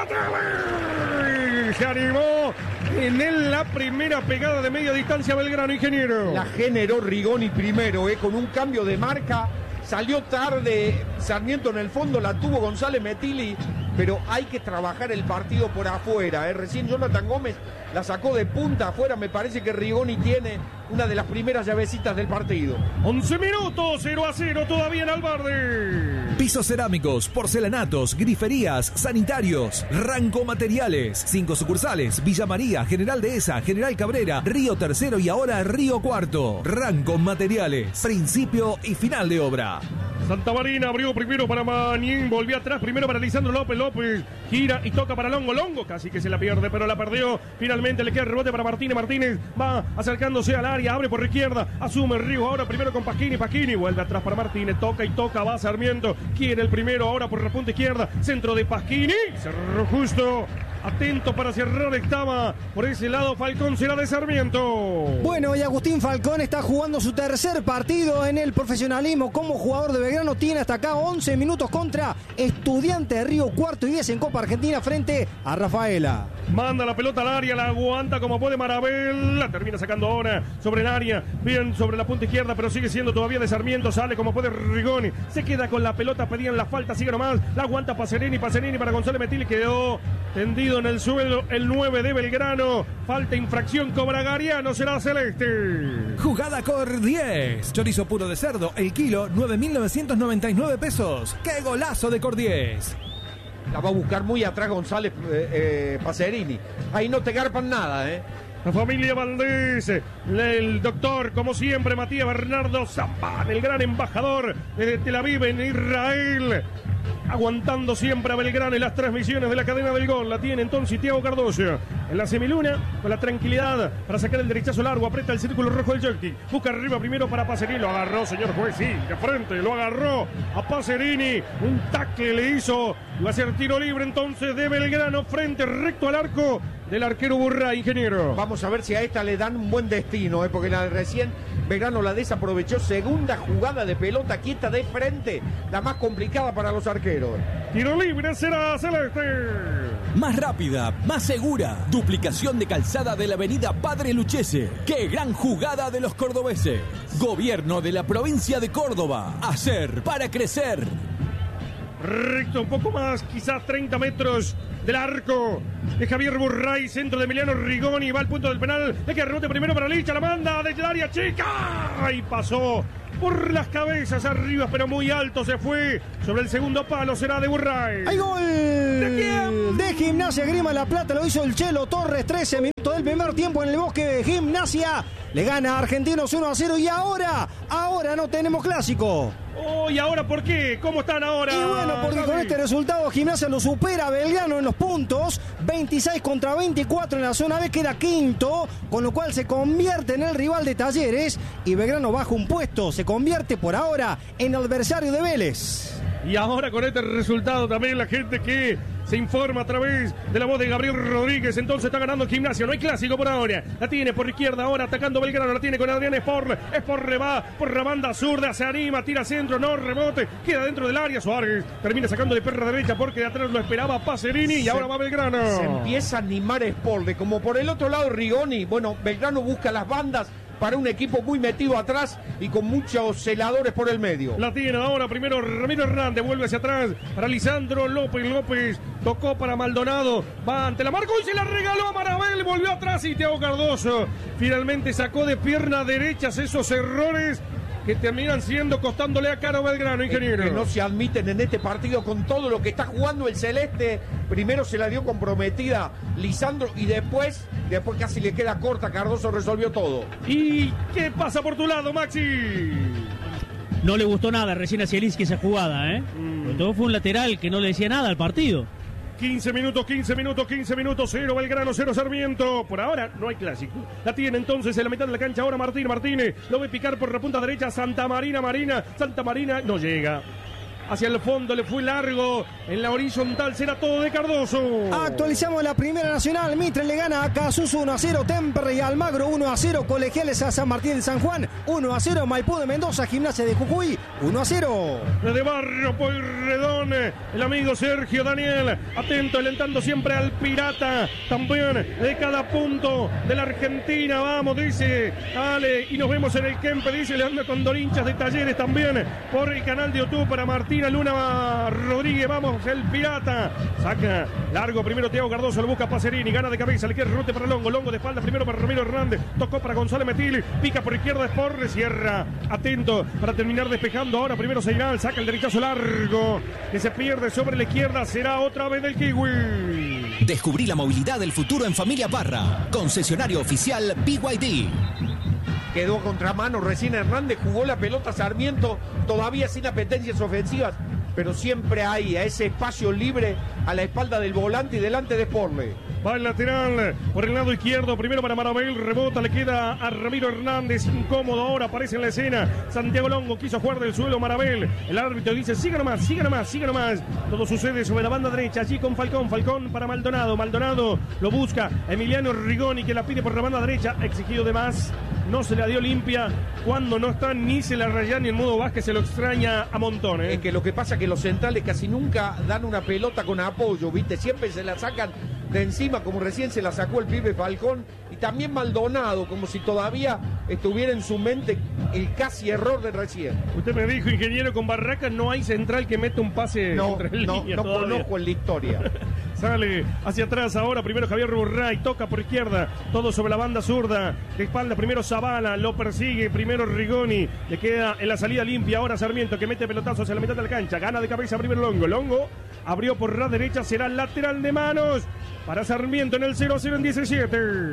Matale! Se animó en él la primera pegada de media distancia Belgrano, ingeniero. La generó Rigoni primero, eh, con un cambio de marca. Salió tarde Sarmiento en el fondo, la tuvo González Metilli, pero hay que trabajar el partido por afuera. ¿eh? Recién Jonathan Gómez la sacó de punta afuera, me parece que Rigoni tiene una de las primeras llavecitas del partido. once minutos, cero a cero todavía en Albarde. Pisos cerámicos, porcelanatos, griferías, sanitarios, Ranco Materiales. Cinco sucursales, Villa María, General Dehesa, General Cabrera, Río Tercero y ahora Río Cuarto. Ranco Materiales, principio y final de obra. Santa Marina abrió primero para Manín, volvió atrás primero para Lisandro López, López gira y toca para Longo, Longo casi que se la pierde, pero la perdió, finalmente le queda el rebote para Martínez, Martínez va acercándose al área, abre por la izquierda, asume el Río, ahora primero con Pasquini, Pasquini vuelve atrás para Martínez, toca y toca, va Sarmiento, quiere el primero, ahora por la punta izquierda, centro de Pasquini, cerró justo. Atento para cerrar, estaba por ese lado Falcón, será de Sarmiento. Bueno, y Agustín Falcón está jugando su tercer partido en el profesionalismo como jugador de Belgrano. Tiene hasta acá once minutos contra Estudiantes de Río Cuarto y diez en Copa Argentina frente a Rafaela. Manda la pelota al área, la aguanta como puede Marabel, la termina sacando ahora sobre el área, bien sobre la punta izquierda, pero sigue siendo todavía de Sarmiento, sale como puede Rigoni, se queda con la pelota, pedían la falta, sigue nomás, la aguanta Pacerini, Pacerini para González Metilli, quedó tendido en el suelo el nueve de Belgrano, falta, infracción, cobra Gariano, será celeste. Jugada Cor diez, chorizo puro de cerdo, el kilo nueve mil novecientos noventa y nueve pesos. ¡Qué golazo de Cor diez! La va a buscar muy atrás González eh, eh, Pacerini. Ahí no te garpan nada, ¿eh? La familia Valdés, el doctor, como siempre, Matías Bernardo Zapán, el gran embajador de Tel Aviv en Israel, aguantando siempre a Belgrano en las transmisiones de la cadena del gol. La tiene entonces Tiago Cardoso. en la semiluna, con la tranquilidad para sacar el derechazo largo, aprieta el círculo rojo del jockey, busca arriba primero para Pacerini, lo agarró, señor juez, sí, de frente, lo agarró a Pacerini, un tackle le hizo, va a ser tiro libre entonces de Belgrano, frente recto al arco del arquero Burray, ingeniero. Vamos a ver si a esta le dan un buen destino, ¿eh? Porque la de recién Belgrano la desaprovechó. Segunda jugada de pelota quieta de frente, la más complicada para los arqueros. Tiro libre será Celeste. Más rápida, más segura. Duplicación de calzada de la avenida Padre Luchese. ¡Qué gran jugada de los cordobeses! Gobierno de la provincia de Córdoba. Hacer para crecer. Recto, un poco más, quizás treinta metros del arco de Javier Burray, centro de Emiliano Rigoni, va al punto del penal, de que rebote primero para Licha, la manda desde el área chica, y pasó por las cabezas arriba, pero muy alto se fue, sobre el segundo palo será de Burray. ¡Hay gol! ¿De quién? De Gimnasia Grima La Plata, lo hizo el Chelo Torres, trece minutos del primer tiempo en el Bosque de Gimnasia, le gana a Argentinos uno a cero y ahora, ahora no tenemos clásico. Oh, ¿y ahora por qué? ¿Cómo están ahora? Y bueno, porque Gaby, con este resultado Gimnasia lo supera a Belgrano en los puntos, veintiséis contra veinticuatro en la zona B, queda quinto, con lo cual se convierte en el rival de Talleres y Belgrano baja un puesto, se convierte por ahora en adversario de Vélez. Y ahora con este resultado también la gente que se informa a través de la voz de Gabriel Rodríguez, entonces está ganando Gimnasia, no hay clásico por ahora, la tiene por izquierda ahora atacando Belgrano, la tiene con Adrián Sport, Sport va por la banda zurda, se anima, tira centro, no rebote, queda dentro del área, Suárez termina sacando de perra derecha porque de atrás lo esperaba Pacerini y se, ahora va Belgrano. Se empieza a animar Sport, como por el otro lado Rigoni, bueno, Belgrano busca las bandas para un equipo muy metido atrás y con muchos celadores por el medio. La tiene ahora primero Ramiro Hernández, vuelve hacia atrás para Lisandro López, López tocó para Maldonado, va ante la marca y se la regaló a Marabel, volvió atrás y Thiago Cardoso finalmente sacó de pierna derechas esos errores que terminan siendo costándole a Caro Belgrano, ingeniero. Que no se admiten en este partido con todo lo que está jugando el Celeste. Primero se la dio comprometida Lisandro y después, después casi le queda corta, Cardoso resolvió todo. ¿Y qué pasa por tu lado, Maxi? No le gustó nada recién a Zielinski esa jugada, ¿eh? Mm. Sobre todo fue un lateral que no le decía nada al partido. quince minutos, quince minutos, quince minutos, cero Belgrano, cero Sarmiento. Por ahora no hay clásico. La tiene entonces en la mitad de la cancha ahora Martín Martínez. Lo ve picar por la punta derecha Santa Marina Marina. Santa Marina no llega. Hacia el fondo le fue largo. En la horizontal será todo de Cardoso. Actualizamos la Primera Nacional. Mitre le gana a Casuso uno a cero. Temperley y Almagro uno a cero. Colegiales a San Martín de San Juan uno a cero. Maipú de Mendoza, Gimnasia de Jujuy uno a cero. De Barrio Pueyrredón, el amigo Sergio Daniel. Atento, alentando siempre al Pirata. También de cada punto de la Argentina. Vamos, dice. Dale. Y nos vemos en el Kempe, dice Leandro Condorinchas de Talleres también. Por el canal de YouTube para Martín Luna Rodríguez, vamos, el Pirata. Saca largo primero Thiago Cardoso, lo busca Pacerini, gana de cabeza, le queda el rebote para Longo, Longo de espalda primero para Ramiro Hernández, tocó para González Metil, pica por izquierda Sport, cierra, atento para terminar despejando ahora primero Seiral, saca el derechazo largo, que se pierde sobre la izquierda, será otra vez del Kiwi. Descubrí la movilidad del futuro en Familia Parra, concesionario oficial B Y D. Quedó contramano recién Hernández, jugó la pelota Sarmiento, todavía sin apetencias ofensivas, pero siempre hay a ese espacio libre a la espalda del volante y delante de Sporle. Va el lateral por el lado izquierdo, primero para Marabel, rebota, le queda a Ramiro Hernández, incómodo ahora, aparece en la escena, Santiago Longo quiso jugar del suelo Marabel, el árbitro dice, siga nomás, siga nomás, siga nomás, todo sucede sobre la banda derecha, allí con Falcón, Falcón para Maldonado, Maldonado lo busca, Emiliano Rigoni que la pide por la banda derecha, exigido de más, no se la dio limpia, cuando no está ni se la raya ni en modo Vázquez se lo extraña a montones. ¿eh? Es que lo que pasa es que los centrales casi nunca dan una pelota con apoyo, ¿viste? Siempre se la sacan de encima, como recién se la sacó el pibe Falcón, y también Maldonado, como si todavía estuviera en su mente el casi error de recién. Usted me dijo, ingeniero, con Barracas no hay central que meta un pase no, entre no, líneas no todavía. Conozco en la historia. Sale hacia atrás ahora, primero Javier Burray, toca por izquierda, todo sobre la banda zurda, de espalda primero Zavala, lo persigue, primero Rigoni, le queda en la salida limpia ahora Sarmiento que mete pelotazo hacia la mitad de la cancha, gana de cabeza primero Longo, Longo abrió por la derecha, será lateral de manos para Sarmiento en el cero a cero en diecisiete.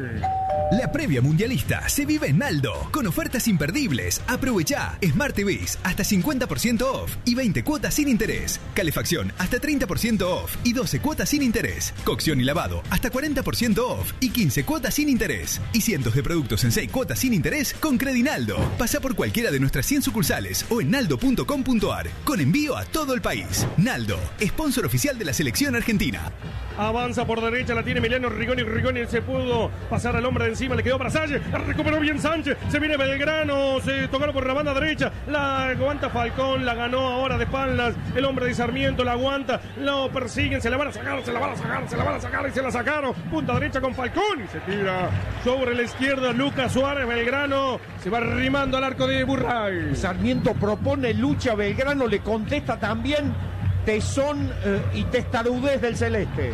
La previa mundialista se vive en Naldo, con ofertas imperdibles. Aprovechá Smart T Vs hasta cincuenta por ciento off y veinte cuotas sin interés. Calefacción hasta treinta por ciento off y doce cuotas sin interés. Cocción y lavado hasta cuarenta por ciento off y quince cuotas sin interés. Y cientos de productos en seis cuotas sin interés con Credinaldo. Pasá por cualquiera de nuestras cien sucursales o en naldo punto com punto ar, con envío a todo el país. Naldo, sponsor oficial de la selección argentina. Avanza por derecha, la tiene Emiliano Rigoni. Rigoni se pudo pasar al hombre de encima, le quedó para Sánchez. La recuperó bien Sánchez. Se viene Belgrano, se tocaron por la banda derecha. La aguanta Falcón, la ganó ahora de espaldas. El hombre de Sarmiento la aguanta. Lo persiguen, se la van a sacar, se la van a sacar, se la van a sacar y se la sacaron. Punta derecha con Falcón y se tira sobre la izquierda. Lucas Suárez. Belgrano se va arrimando al arco de Burray. Sarmiento propone lucha, Belgrano le contesta también tesón eh, y testarudez del celeste.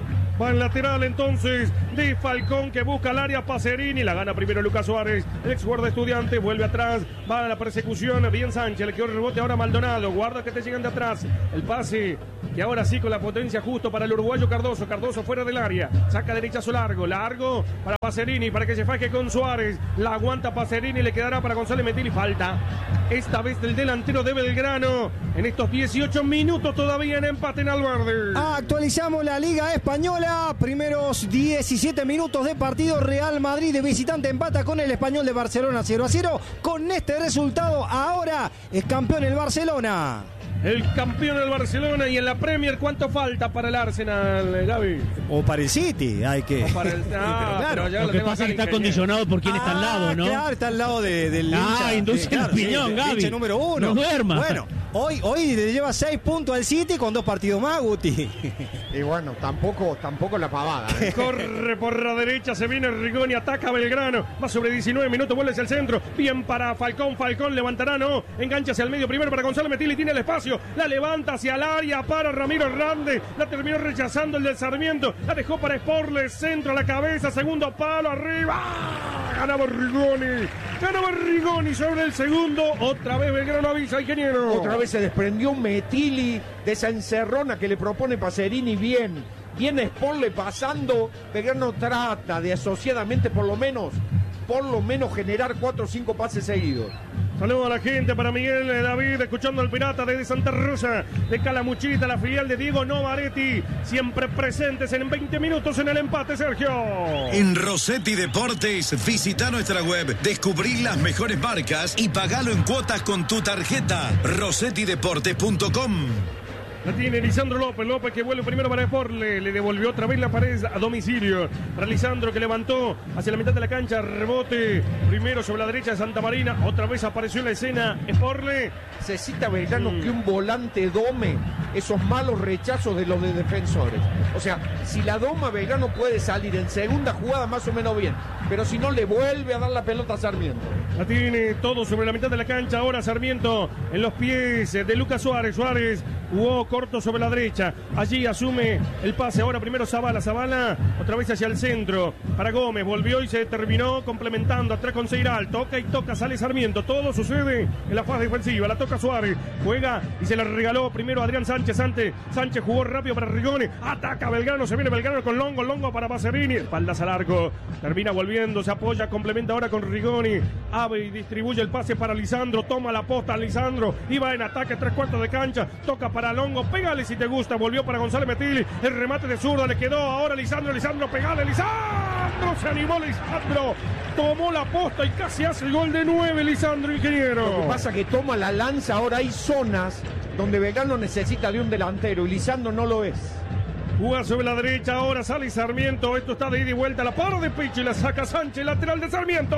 Va en lateral entonces de Falcón, que busca el área. Pacerini, la gana primero Lucas Suárez, el ex guarda Estudiante, vuelve atrás, va a la persecución, bien Sánchez, le quedó el rebote ahora Maldonado, guarda que te llegan de atrás, el pase que ahora sí con la potencia justo para el uruguayo Cardoso. Cardoso fuera del área, saca derechazo largo, largo para Pacerini, para que se faje con Suárez, la aguanta Pacerini, le quedará para González Metili, falta esta vez del delantero de Belgrano en estos dieciocho minutos todavía en empate en Alverde. Actualizamos la Liga Española, primeros diecisiete minutos de partido. Real Madrid de visitante empata con el Español de Barcelona cero a cero. Con este resultado ahora es campeón el Barcelona. El campeón del Barcelona. Y en la Premier, ¿cuánto falta para el Arsenal, Gaby? O para el City, hay que... O para el... Ah, pero claro, pero lo que pasa es que está condicionado por quién ah, está al lado, ¿no? Claro, está al lado de, del ah, hincha. induce eh, claro, la opinión, sí, Gaby. Hincha número uno. No duerma. Bueno, hoy, hoy le lleva seis puntos al City con dos partidos más, Guti. Y bueno, tampoco, tampoco la pavada. ¿eh? Corre por la derecha, se viene Rigoni, ataca Belgrano. Va sobre diecinueve minutos, vuelve hacia el centro. Bien para Falcón, Falcón levantará, no. Engancha hacia el medio primero para Gonzalo Metili, tiene el espacio. La levanta hacia el área para Ramiro Hernández. La terminó rechazando el del Sarmiento. La dejó para Sporles, centro a la cabeza, segundo palo, arriba. Ganaba Rigoni. Ganaba Rigoni sobre el segundo. Otra vez Belgrano avisa, ingeniero. Otra vez se desprendió Metili de esa encerrona que le propone Pacerini. Bien, bien Sporles pasando. Belgrano trata de asociadamente por lo menos, por lo menos generar cuatro o cinco pases seguidos. Saludos a la gente, para Miguel David, escuchando al Pirata desde Santa Rosa, de Calamuchita, la filial de Diego Novaretti, siempre presentes en veinte minutos en el empate, Sergio. En Rossetti Deportes, visita nuestra web, descubrí las mejores marcas y pagalo en cuotas con tu tarjeta. rossetti deportes punto com. La tiene Lisandro López, López que vuelve primero para Sporle, le devolvió otra vez la pared a domicilio. Para Lisandro que levantó hacia la mitad de la cancha, rebote primero sobre la derecha de Santa Marina, otra vez apareció en la escena Sporle. Necesita Belgrano mm. que un volante dome esos malos rechazos de los de defensores. O sea, si la doma, Belgrano puede salir en segunda jugada más o menos bien, pero si no le vuelve a dar la pelota a Sarmiento. La tiene todo sobre la mitad de la cancha, ahora Sarmiento en los pies de Lucas Suárez. Suárez jugó corto sobre la derecha, allí asume el pase, ahora primero Zavala, Zavala otra vez hacia el centro, para Gómez, volvió y se terminó complementando, atrás con Seiral, toca y toca, sale Sarmiento, todo sucede en la fase defensiva, la toca Suárez, juega y se la regaló primero Adrián Sánchez, Sánchez, Sánchez jugó rápido para Rigoni, ataca Belgrano, se viene Belgrano con Longo, Longo para Pacerini, espaldas al arco, termina volviendo, se apoya, complementa ahora con Rigoni, abre y distribuye el pase para Lisandro, toma la posta Lisandro, iba en ataque, tres cuartos de cancha, toca para Longo, pégale si te gusta, volvió para González Metili, el remate de zurda, le quedó ahora Lisandro, Lisandro, pegale, Lisandro, se animó Lisandro, tomó la posta y casi hace el gol de nueve, Lisandro, ingeniero. Lo que pasa que toma la lanza, ahora hay zonas donde Belgrano necesita de un delantero y Lisandro no lo es. Juega sobre la derecha, ahora sale Sarmiento, esto está de ida y vuelta, la para de pecho y la saca Sánchez, lateral de Sarmiento.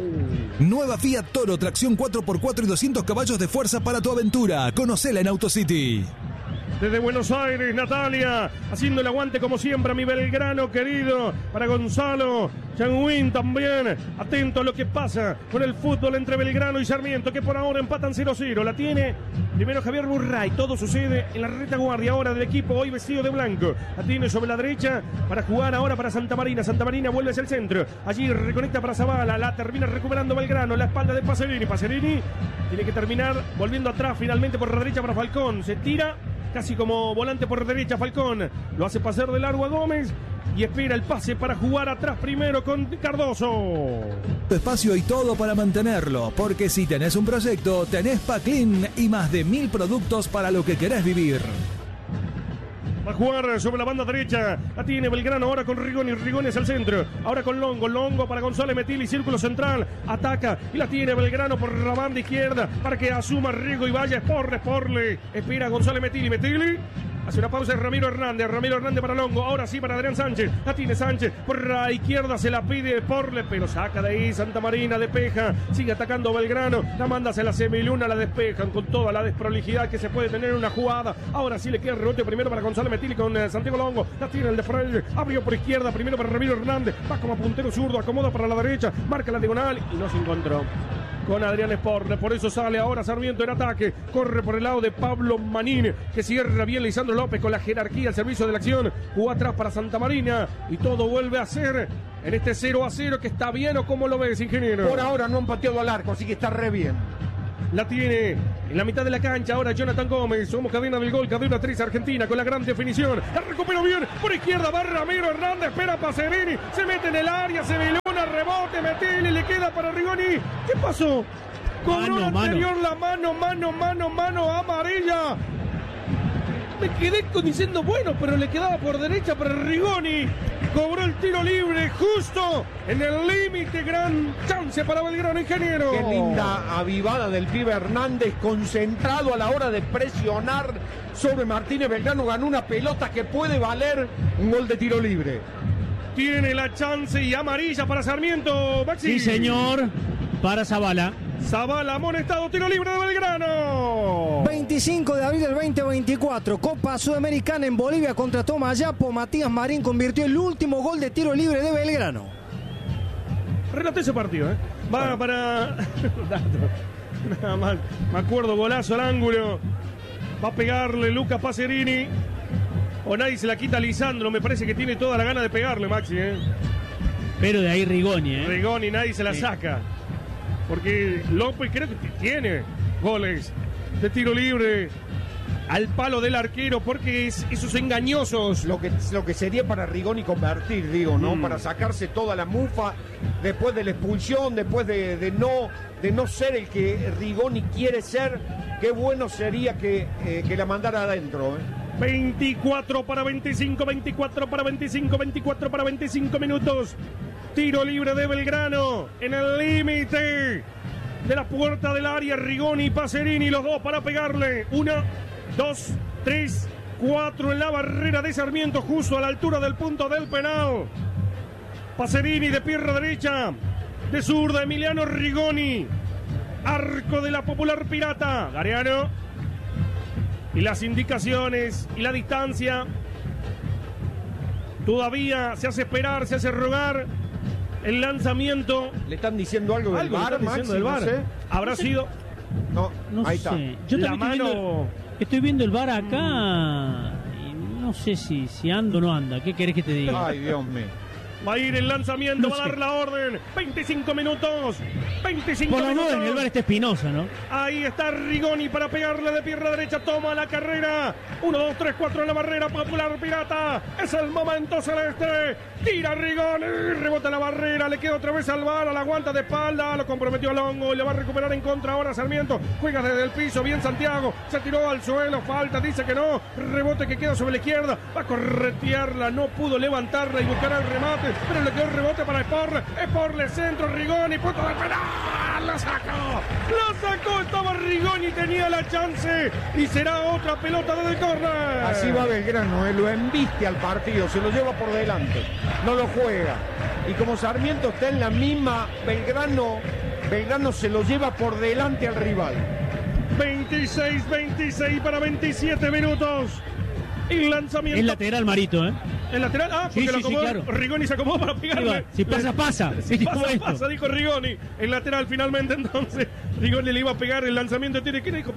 Nueva Fiat Toro, tracción cuatro por cuatro y doscientos caballos de fuerza para tu aventura. Conocela en AutoCity. Desde Buenos Aires, Natalia, haciendo el aguante como siempre a mi Belgrano querido, para Gonzalo, Changuín también, atento a lo que pasa con el fútbol entre Belgrano y Sarmiento, que por ahora empatan cero cero, la tiene primero Javier Burray, todo sucede en la retaguardia ahora del equipo, hoy vestido de blanco, la tiene sobre la derecha, para jugar ahora para Santa Marina, Santa Marina vuelve hacia el centro, allí reconecta para Zavala, la termina recuperando Belgrano, la espalda de Pacerini, Pacerini tiene que terminar volviendo atrás finalmente por la derecha para Falcón, se tira casi como volante por derecha Falcón. Lo hace pasar de largo a Gómez y espera el pase para jugar atrás primero con Cardoso. Espacio y todo para mantenerlo, porque si tenés un proyecto, tenés Paclin y más de mil productos para lo que querés vivir. Va a jugar sobre la banda derecha. La tiene Belgrano ahora con Rigoni. Rigoni es al centro. Ahora con Longo. Longo para González Metilli. Círculo central. Ataca. Y la tiene Belgrano por la banda izquierda. Para que asuma Rigo y vaya. Sporle. Sporle. Espera González Metilli. Metilli. Hace una pausa Ramiro Hernández. Ramiro Hernández para Longo. Ahora sí para Adrián Sánchez. La tiene Sánchez. Por la izquierda se la pide Porle. Pero saca de ahí Santa Marina. Despeja. Sigue atacando Belgrano. La manda hacia la semiluna. La despejan con toda la desprolijidad que se puede tener en una jugada. Ahora sí le queda el rebote primero para González Metilli con eh, Santiago Longo. La tiene el de Freire. Abrió por izquierda. Primero para Ramiro Hernández. Va como puntero zurdo. Acomoda para la derecha. Marca la diagonal. Y no se encontró con Adrián Sporle, por eso sale ahora Sarmiento en ataque, corre por el lado de Pablo Manín, que cierra bien Lisandro López con la jerarquía al servicio de la acción, jugó atrás para Santa Marina y todo vuelve a ser en este cero a cero que está bien. ¿O cómo lo ves, ingeniero? Por ahora no han pateado al arco, así que está re bien. La tiene en la mitad de la cancha ahora Jonathan Gómez. Somos cadena del gol, cadena tres Argentina con la gran definición. La recuperó bien por izquierda. Va Ramiro Hernández, espera Pacerini. Se mete en el área, se viluna, rebote, Metilli, le queda para Rigoni. ¿Qué pasó? Cobró Mano, anterior mano. la mano, mano, mano, mano amarilla. Me quedé con diciendo bueno, pero le quedaba por derecha para Rigoni. Cobró el tiro libre justo en el límite. Gran chance para Belgrano, ingeniero. Qué linda avivada del pibe Hernández, concentrado a la hora de presionar sobre Martínez. Belgrano ganó una pelota que puede valer un gol de tiro libre. Tiene la chance y amarilla para Sarmiento, Maxi. Sí, señor. Para Zavala. Zavala, amonestado, tiro libre de Belgrano. veinticinco de abril del veinte veinticuatro, Copa Sudamericana en Bolivia contra Tomayapo. Matías Marín convirtió el último gol de tiro libre de Belgrano. Relaté ese partido, ¿eh? Va para... Nada más, me acuerdo, golazo al ángulo. Va a pegarle Lucas Pacerini. O nadie se la quita a Lisandro. Me parece que tiene toda la gana de pegarle, Maxi, ¿eh? Pero de ahí Rigoni, ¿eh? Rigoni, nadie se la Sí. saca. Porque López creo que tiene goles de tiro libre al palo del arquero, porque es, esos engañosos. Lo que, lo que sería para Rigoni convertir, digo, ¿no? Mm. Para sacarse toda la mufa después de la expulsión, después de, de, no, de no ser el que Rigoni quiere ser. Qué bueno sería que, eh, que la mandara adentro, ¿eh? veinticuatro para veinticinco, veinticuatro para veinticinco, veinticuatro para veinticinco minutos. Tiro libre de Belgrano en el límite de la puerta del área. Rigoni y Pacerini, los dos para pegarle. Una, dos, tres, cuatro en la barrera de Sarmiento, justo a la altura del punto del penal. Pacerini de pierna derecha, de zurda Emiliano Rigoni. Arco de la Popular Pirata. Gariano. Y las indicaciones y la distancia. Todavía se hace esperar, se hace rogar. El lanzamiento. ¿Le están diciendo algo del Algo V A R, le están diciendo del Maxi? V A R. No sé. Habrá No sé. sido. No, No ahí sé. está. Yo La también mano- estoy, viendo, estoy viendo el V A R acá. Y no sé si, si anda o no anda. ¿Qué querés que te diga? Ay, Dios mío. Va a ir el lanzamiento, No va a sé. dar la orden. veinticinco minutos. veinticinco Por lo menos minutos. en el V A R está Espinosa, ¿no? Ahí está Rigoni para pegarle de pierna derecha. Toma la carrera. uno, dos, tres, cuatro en la barrera. Popular Pirata. Es el momento celeste. Tira Rigoni. Rebota la barrera. Le queda otra vez al V A R. La aguanta de espalda. Lo comprometió a Longo. Y le va a recuperar en contra ahora Sarmiento. Juega desde el piso. Bien Santiago. Se tiró al suelo. Falta. Dice que no. Rebote que queda sobre la izquierda. Va a corretearla. No pudo levantarla y buscar el remate. Pero le quedó el rebote para Sporle. Sporle centro. Rigoni. Punto del penal. La sacó. La sacó. Estaba Rigoni. Tenía la chance. Y será otra pelota desde el córner. Así va Belgrano, ¿eh? Lo embiste al partido, se lo lleva por delante, no lo juega. Y como Sarmiento está en la misma, Belgrano, Belgrano se lo lleva por delante al rival. veintiséis, veintiséis para veintisiete minutos. Y lanzamiento. Es lateral, Marito, ¿eh? El lateral, ah, porque Sí, lo sí, sí, acomodó. claro. Rigoni se acomodó para pegarle. Si pasa, pasa. Si Sí, pasa, como esto. pasa, dijo Rigoni. El lateral finalmente, entonces, Rigoni le iba a pegar el lanzamiento. Tiene que dijo, pará,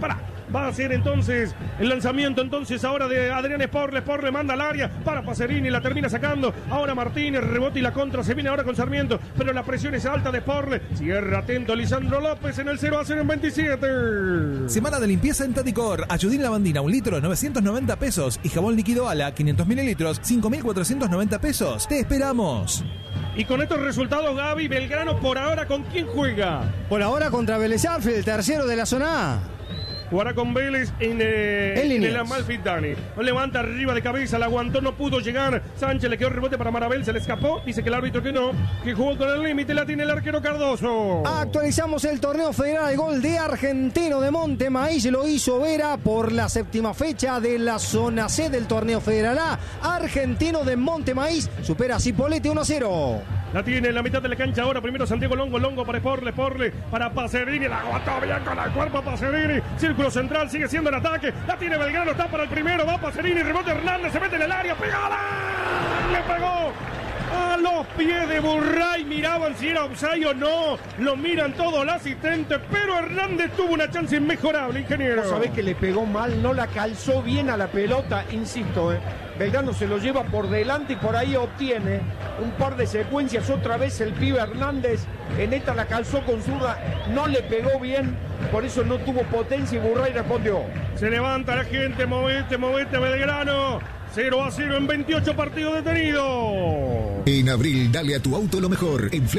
Va a ser entonces el lanzamiento entonces ahora de Adrián Sporle. Sporle manda al área para Pacerini, la termina sacando. Ahora Martínez, rebote y la contra. Se viene ahora con Sarmiento, pero la presión es alta de Sporle. Cierra atento Lisandro López en el cero a cero en veintisiete. Semana de limpieza en Taticor. Ayudín Lavandina, un litro, novecientos noventa pesos. Y jabón líquido Ala, quinientos mililitros, cinco mil cuatrocientos noventa pesos. Te esperamos. Y con estos resultados, Gaby, Belgrano por ahora, ¿con quién juega? Por ahora contra Vélez Sarsfield, el tercero de la zona A. Jugará con Vélez en, eh, en el Amalfitani. Levanta arriba de cabeza, la aguantó, no pudo llegar. Sánchez le quedó rebote para Marabel, se le escapó. Dice que el árbitro que no, que jugó con el límite, la tiene el arquero Cardoso. Actualizamos el torneo federal. El gol de Argentino de Montemaíz lo hizo Vera por la séptima fecha de la zona C del torneo federal A. Argentino de Montemaíz supera a Cipolletti uno a cero. La tiene en la mitad de la cancha ahora. Primero Santiago Longo, Longo para Sporle, Sporle para Pacerini. La aguantó bien con el cuerpo Pacerini. Círculo central, sigue siendo el ataque. La tiene Belgrano, está para el primero. Va Pacerini, rebote Hernández, se mete en el área. ¡Pegala! Le pegó a los pies de Burray. Miraban si era offside o no. Lo miran todos el asistente. Pero Hernández tuvo una chance inmejorable, ingeniero. Vos sabés que le pegó mal, no la calzó bien a la pelota, insisto, eh. Belgrano se lo lleva por delante y por ahí obtiene un par de secuencias. Otra vez el pibe Hernández en esta la calzó con zurda, no le pegó bien, por eso no tuvo potencia y Burray respondió. Se levanta la gente, movete, movete Belgrano. cero a cero en veintiocho partidos detenidos. En abril, dale a tu auto lo mejor. En